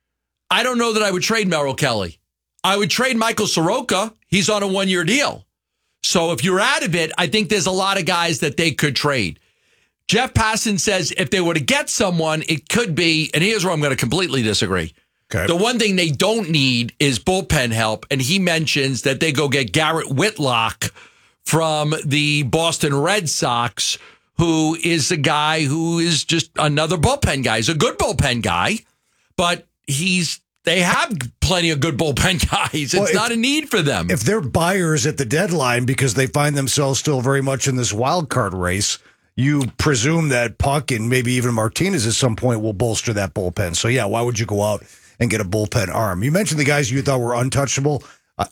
I don't know that I would trade Merrill Kelly. I would trade Michael Soroka. He's on a one-year deal. So if you're out of it, I think there's a lot of guys that they could trade. Jeff Passan says if they were to get someone, it could be, and here's where I'm going to completely disagree. Okay. The one thing they don't need is bullpen help, and he mentions that they go get Garrett Whitlock from the Boston Red Sox, who is a guy who is just another bullpen guy. He's a good bullpen guy, but he's they have plenty of good bullpen guys. It's well, if, not a need for them. If they're buyers at the deadline because they find themselves still very much in this wild card race, you presume that Puck and maybe even Martinez at some point will bolster that bullpen. So, yeah, why would you go out and get a bullpen arm? You mentioned the guys you thought were untouchable. Uh,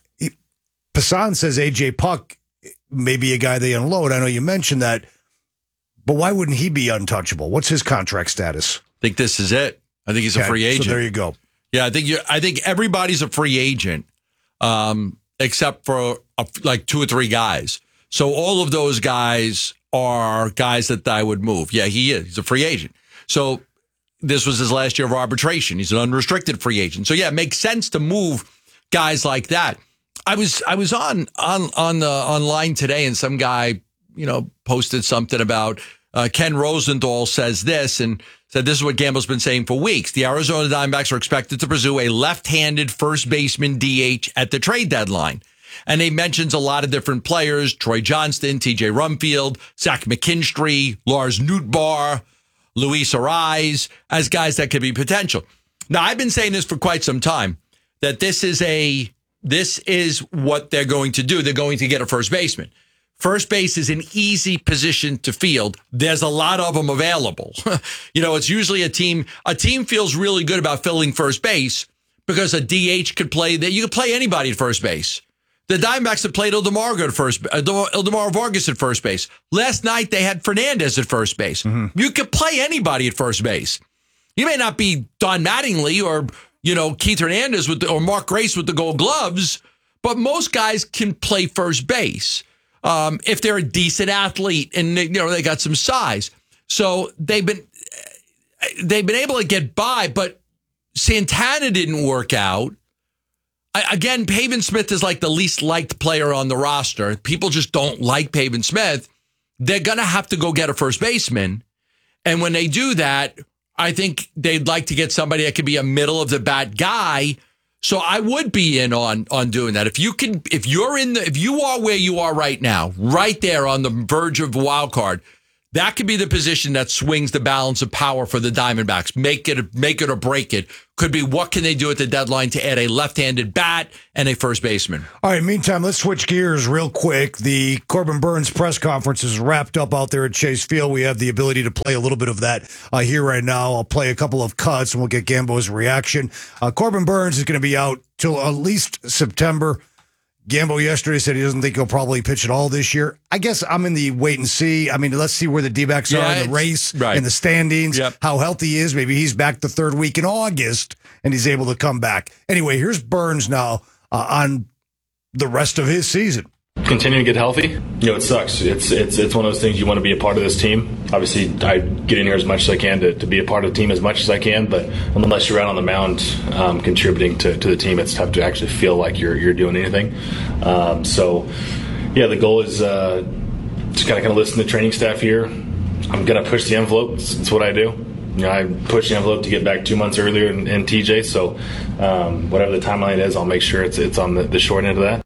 Passan says A J Puck may be a guy they unload. I know you mentioned that, but why wouldn't he be untouchable? What's his contract status? I think this is it. I think he's okay, a free agent. So there you go. Yeah, I think you. I think everybody's a free agent, um, except for a, like two or three guys. So all of those guys are guys that I would move. Yeah, he is. He's a free agent. So this was his last year of arbitration. He's an unrestricted free agent. So yeah, it makes sense to move guys like that. I was I was on on on the online today, and some guy you know posted something about uh, Ken Rosenthal says this and said this is what Gamble's been saying for weeks. The Arizona Diamondbacks are expected to pursue a left-handed first baseman D H at the trade deadline. And he mentions a lot of different players, Troy Johnston, T J Rumfield, Zach McKinstry, Lars Nootbaar, Luis Arraez, as guys that could be potential. Now, I've been saying this for quite some time, that this is a this is what they're going to do. They're going to get a first baseman. First base is an easy position to field. There's a lot of them available. You know, it's usually a team. A team feels really good about filling first base because a D H could play that. You could play anybody at first base. The Diamondbacks have played Ildemar at first, uh, Ildemar Vargas at first base. Last night they had Fernandez at first base. Mm-hmm. You could play anybody at first base. He may not be Don Mattingly or, you know, Keith Hernandez with the, or Mark Grace with the Gold Gloves, but most guys can play first base um, if they're a decent athlete and they, you know they got some size. So they've been they've been able to get by, but Santana didn't work out. I, again, Pavin Smith is like the least liked player on the roster. People just don't like Pavin Smith. They're gonna have to go get a first baseman, and when they do that, I think they'd like to get somebody that could be a middle of the bat guy. So I would be in on on doing that. If you can, if you're in the, if you are where you are right now, right there on the verge of a wild card, that could be the position that swings the balance of power for the Diamondbacks. Make it, make it or break it. Could be what can they do at the deadline to add a left-handed bat and a first baseman. All right, meantime, let's switch gears real quick. The Corbin Burns press conference is wrapped up out there at Chase Field. We have the ability to play a little bit of that uh, here right now. I'll play a couple of cuts, and we'll get Gambo's reaction. Uh, Corbin Burns is going to be out till at least September. Gambo yesterday said he doesn't think he'll probably pitch at all this year. I guess I'm in the wait and see. I mean, let's see where the D-backs Yeah, are in the it's- race, right. in the standings, Yep. how healthy he is. Maybe he's back the third week in August, and he's able to come back. Anyway, here's Burns now uh, on the rest of his season. Continue to get healthy. You know, it sucks. It's it's it's one of those things you want to be a part of this team. Obviously, I get in here as much as I can to, to be a part of the team as much as I can. But unless you're out on the mound um, contributing to, to the team, it's tough to actually feel like you're you're doing anything. Um, so, yeah, the goal is uh, just kind of kind of listen to the training staff here. I'm gonna push the envelope. It's, it's what I do. You know, I push the envelope to get back two months earlier in, in T J. So, um, whatever the timeline is, I'll make sure it's it's on the, the short end of that.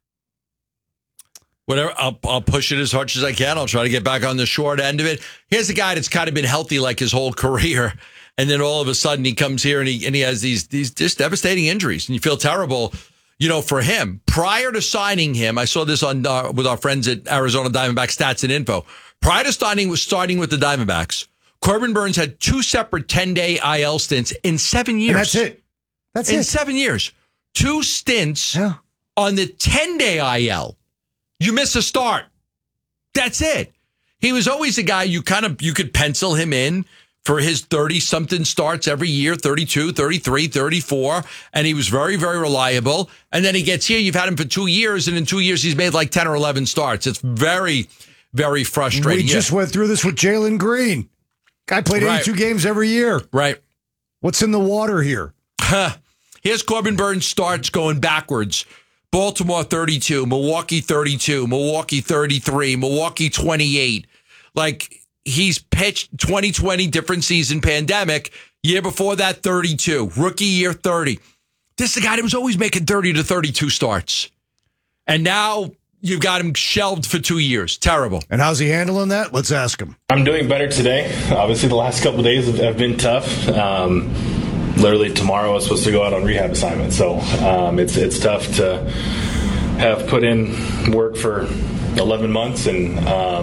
Whatever, I'll, I'll push it as much as I can. I'll try to get back on the short end of it. Here's a guy that's kind of been healthy like his whole career, and then all of a sudden he comes here and he and he has these these just devastating injuries, and you feel terrible, you know, for him. Prior to signing him, I saw this on uh, with our friends at Arizona Diamondbacks Stats and Info. Prior to starting with starting with the Diamondbacks, Corbin Burns had two separate ten-day I L stints in seven years. And that's it. That's in it. seven years, two stints on the ten-day I L. You miss a start. That's it. He was always a guy you kind of, you could pencil him in for his thirty-something starts every year, thirty-two, thirty-three, thirty-four, and he was very, very reliable. And then he gets here, you've had him for two years, and in two years he's made like ten or eleven starts. It's very, very frustrating. We just Yeah. went through this with Jalen Green. Guy played Right. eighty-two games every year. Right. What's in the water here? Here's Corbin Burns starts going backwards. Baltimore thirty-two, Milwaukee thirty-two, Milwaukee thirty-three, Milwaukee twenty-eight. Like, he's pitched twenty twenty, different season, pandemic. Year before that, thirty-two. Rookie year, thirty. This is a guy that was always making thirty to thirty-two starts. And now you've got him shelved for two years. Terrible. And how's he handling that? Let's ask him. I'm doing better today. Obviously, the last couple of days have, have been tough. Um, literally tomorrow I was supposed to go out on rehab assignment, so um, it's it's tough to have put in work for eleven months, and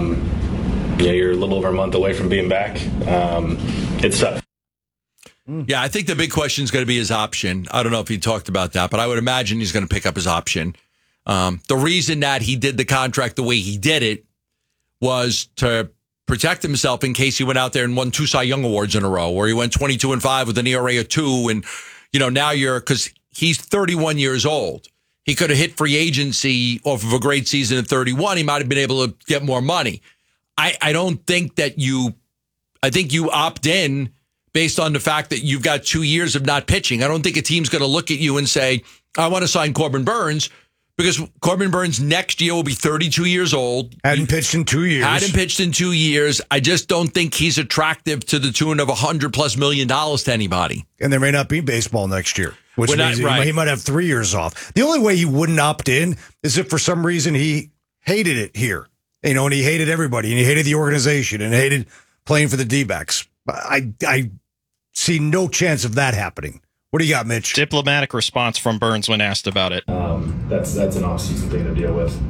um, you know, you're a little over a month away from being back. Um, it's tough. Yeah, I think the big question is going to be his option. I don't know if he talked about that, but I would imagine he's going to pick up his option. Um, the reason that he did the contract the way he did it was to protect himself in case he went out there and won two Cy Young awards in a row, or he went twenty-two and five with an E R A of two. And, you know, now you're, because he's thirty-one years old. He could have hit free agency off of a great season at thirty-one. He might have been able to get more money. I, I don't think that you, I think you opt in based on the fact that you've got two years of not pitching. I don't think a team's going to look at you and say, I want to sign Corbin Burns, because Corbin Burns next year will be thirty-two years old. Hadn't pitched in two years. Hadn't pitched in two years. I just don't think he's attractive to the tune of one hundred plus million dollars to anybody. And there may not be baseball next year, which We're not- means he, right. might, he might have three years off. The only way he wouldn't opt in is if for some reason he hated it here. You know, and he hated everybody, and he hated the organization, and hated playing for the D-backs. I, I see no chance of that happening. What do you got, Mitch? Diplomatic response from Burns when asked about it. Um, that's that's an off-season thing to deal with.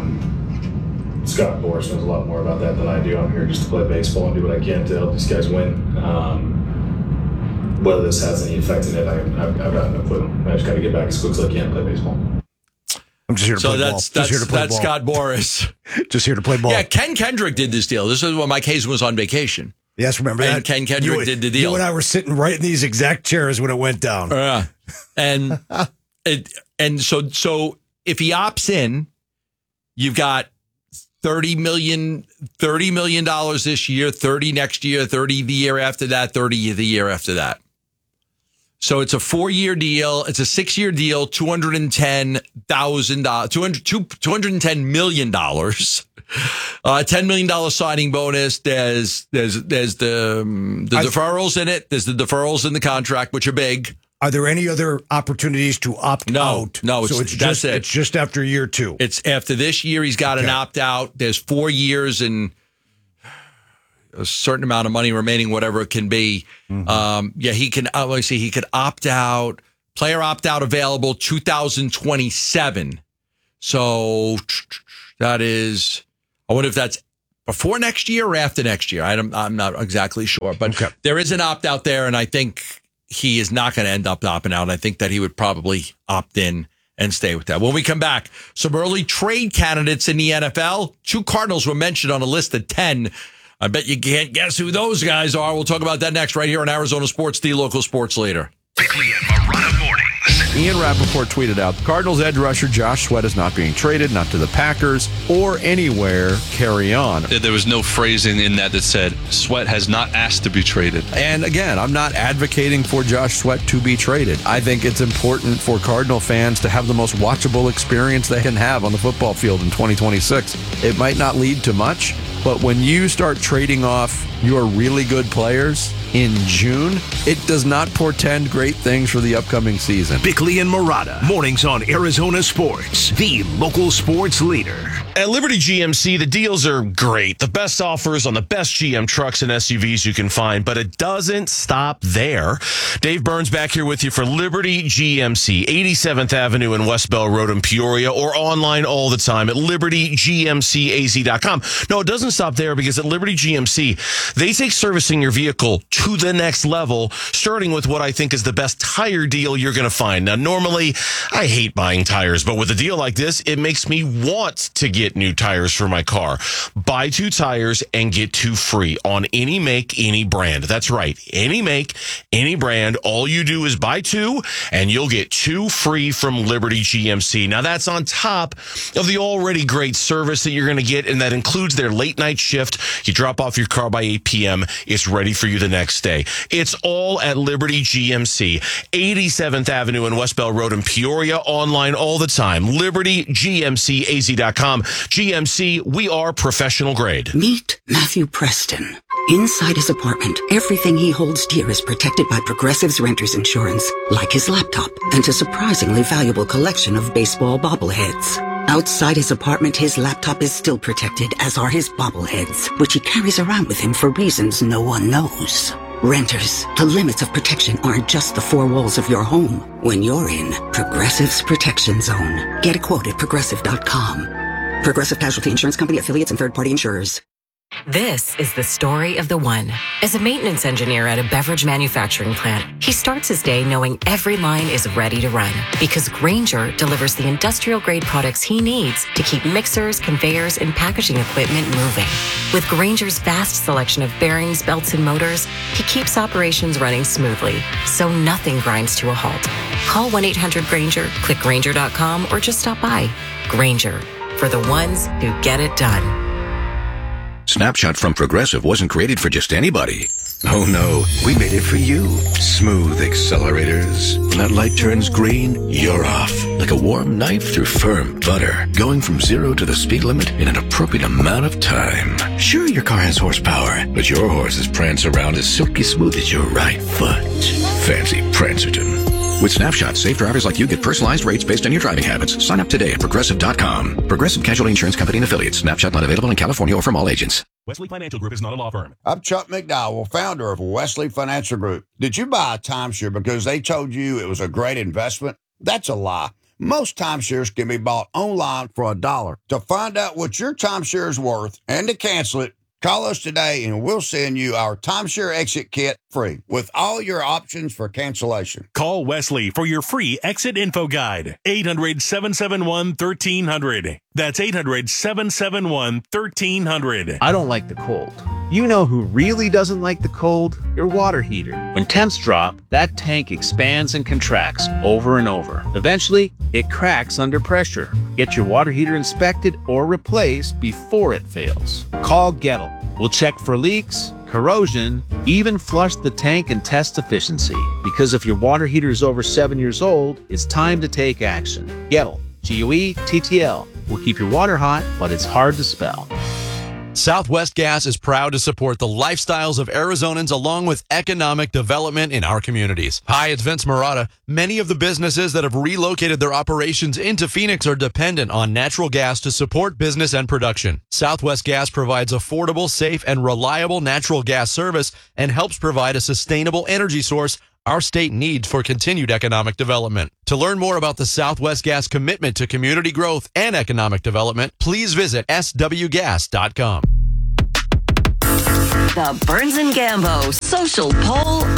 Um, Scott Boras knows a lot more about that than I do. I'm here just to play baseball and do what I can to help these guys win. Um, whether this has any effect in it, I, I've, I've got no clue. I just got to get back as quick as I can and play baseball. I'm just here to So play that's ball. Just that's here to play that's ball. Scott Boras. Just here to play ball. Yeah, Ken Kendrick did this deal. This is when Mike Hazen was on vacation. Yes, remember and that? Ken Kendrick you, did the deal. You and I were sitting right in these exact chairs when it went down. Yeah, and it, and so so if he opts in, you've got thirty million dollars this year, thirty next year, thirty the year after that, thirty the year after that. So it's a four-year deal. It's a six-year deal, two hundred ten thousand dollars, two hundred ten million dollars. Uh, ten million dollars signing bonus. There's there's there's the um, the deferrals in it. There's the deferrals in the contract, which are big. Are there any other opportunities to opt no, out? No, it's, so it's that's just it. it's just after year two. It's after this year he's got okay. an opt out. There's four years and a certain amount of money remaining, whatever it can be. Mm-hmm. Um, yeah, he can. Uh, let me see. He could opt out. Player opt out available two thousand twenty-seven. So that is. I wonder if that's before next year or after next year. I'm, I'm not exactly sure, but okay. there is an opt out there, and I think he is not going to end up opting out. I think that he would probably opt in and stay with that. When we come back, some early trade candidates in the N F L. Two Cardinals were mentioned on a list of ten. I bet you can't guess who those guys are. We'll talk about that next right here on Arizona Sports, the local sports leader. Bickley and Marotta mornings. Ian Rappaport tweeted out, Cardinals edge rusher Josh Sweat is not being traded, not to the Packers or anywhere. Carry on. There was no phrasing in that that said Sweat has not asked to be traded. And again, I'm not advocating for Josh Sweat to be traded. I think it's important for Cardinal fans to have the most watchable experience they can have on the football field in twenty twenty-six. It might not lead to much, but when you start trading off your really good players in June, it does not portend great things for the upcoming season. Bickley and Marotta, mornings on Arizona Sports, the local sports leader. At Liberty G M C, the deals are great. The best offers on the best G M trucks and S U Vs you can find, but it doesn't stop there. Dave Burns back here with you for Liberty G M C, eighty-seventh Avenue and West Bell Road in Peoria, or online all the time at liberty g m c a z dot com. No, it doesn't stop there, because at Liberty G M C, they take servicing your vehicle to the next level, starting with what I think is the best tire deal you're going to find. Now, normally, I hate buying tires, but with a deal like this, it makes me want to get new tires for my car. Buy two tires and get two free on any make, any brand. That's right. Any make, any brand. All you do is buy two and you'll get two free from Liberty G M C. Now, that's on top of the already great service that you're going to get, and that includes their late night shift. You drop off your car by eight p.m. It's ready for you the next day. It's all at Liberty G M C, eighty-seventh Avenue and West Bell Road in Peoria. Online all the time. liberty g m c a z dot com. G M C, we are professional grade. Meet Matthew Preston. Inside his apartment, everything he holds dear is protected by Progressive's Renter's Insurance, like his laptop and a surprisingly valuable collection of baseball bobbleheads. Outside his apartment, his laptop is still protected, as are his bobbleheads, which he carries around with him for reasons no one knows. Renters, the limits of protection aren't just the four walls of your home. When you're in Progressive's Protection Zone, get a quote at progressive dot com. Progressive Casualty Insurance Company, affiliates, and third-party insurers. This is the story of the one. As a maintenance engineer at a beverage manufacturing plant, he starts his day knowing every line is ready to run, because Grainger delivers the industrial-grade products he needs to keep mixers, conveyors, and packaging equipment moving. With Grainger's vast selection of bearings, belts, and motors, he keeps operations running smoothly, so nothing grinds to a halt. Call one eight hundred Grainger, click Grainger dot com, or just stop by. Grainger, for the ones who get it done. Snapshot from Progressive wasn't created for just anybody. Oh no, we made it for you. Smooth accelerators. When that light turns green, you're off. Like a warm knife through firm butter. Going from zero to the speed limit in an appropriate amount of time. Sure, your car has horsepower, but your horses prance around as silky smooth as your right foot. Fancy Prancerton. With Snapshot, safe drivers like you get personalized rates based on your driving habits. Sign up today at progressive dot com. Progressive Casualty Insurance Company and affiliates. Snapshot not available in California or from all agents. Wesley Financial Group is not a law firm. I'm Chuck McDowell, founder of Wesley Financial Group. Did you buy a timeshare because they told you it was a great investment? That's a lie. Most timeshares can be bought online for a dollar. To find out what your timeshare is worth and to cancel it, call us today and we'll send you our timeshare exit kit free with all your options for cancellation. Call Wesley for your free exit info guide. eight hundred, seven seven one, one three zero zero. That's eight hundred, seven seven one, one three zero zero. I don't like the cold. You know who really doesn't like the cold? Your water heater. When temps drop, that tank expands and contracts over and over. Eventually, it cracks under pressure. Get your water heater inspected or replaced before it fails. Call Gettle. We'll check for leaks, corrosion, even flush the tank and test efficiency. Because if your water heater is over seven years old, it's time to take action. Gettle. G O E T T L. Will keep your water hot, but it's hard to spell. Southwest Gas is proud to support the lifestyles of Arizonans along with economic development in our communities. Hi, it's Vince Marotta. Many of the businesses that have relocated their operations into Phoenix are dependent on natural gas to support business and production. Southwest Gas provides affordable, safe, and reliable natural gas service and helps provide a sustainable energy source our state needs for continued economic development. To learn more about the Southwest Gas commitment to community growth and economic development, please visit S W gas dot com. The Burns and Gambo Social Poll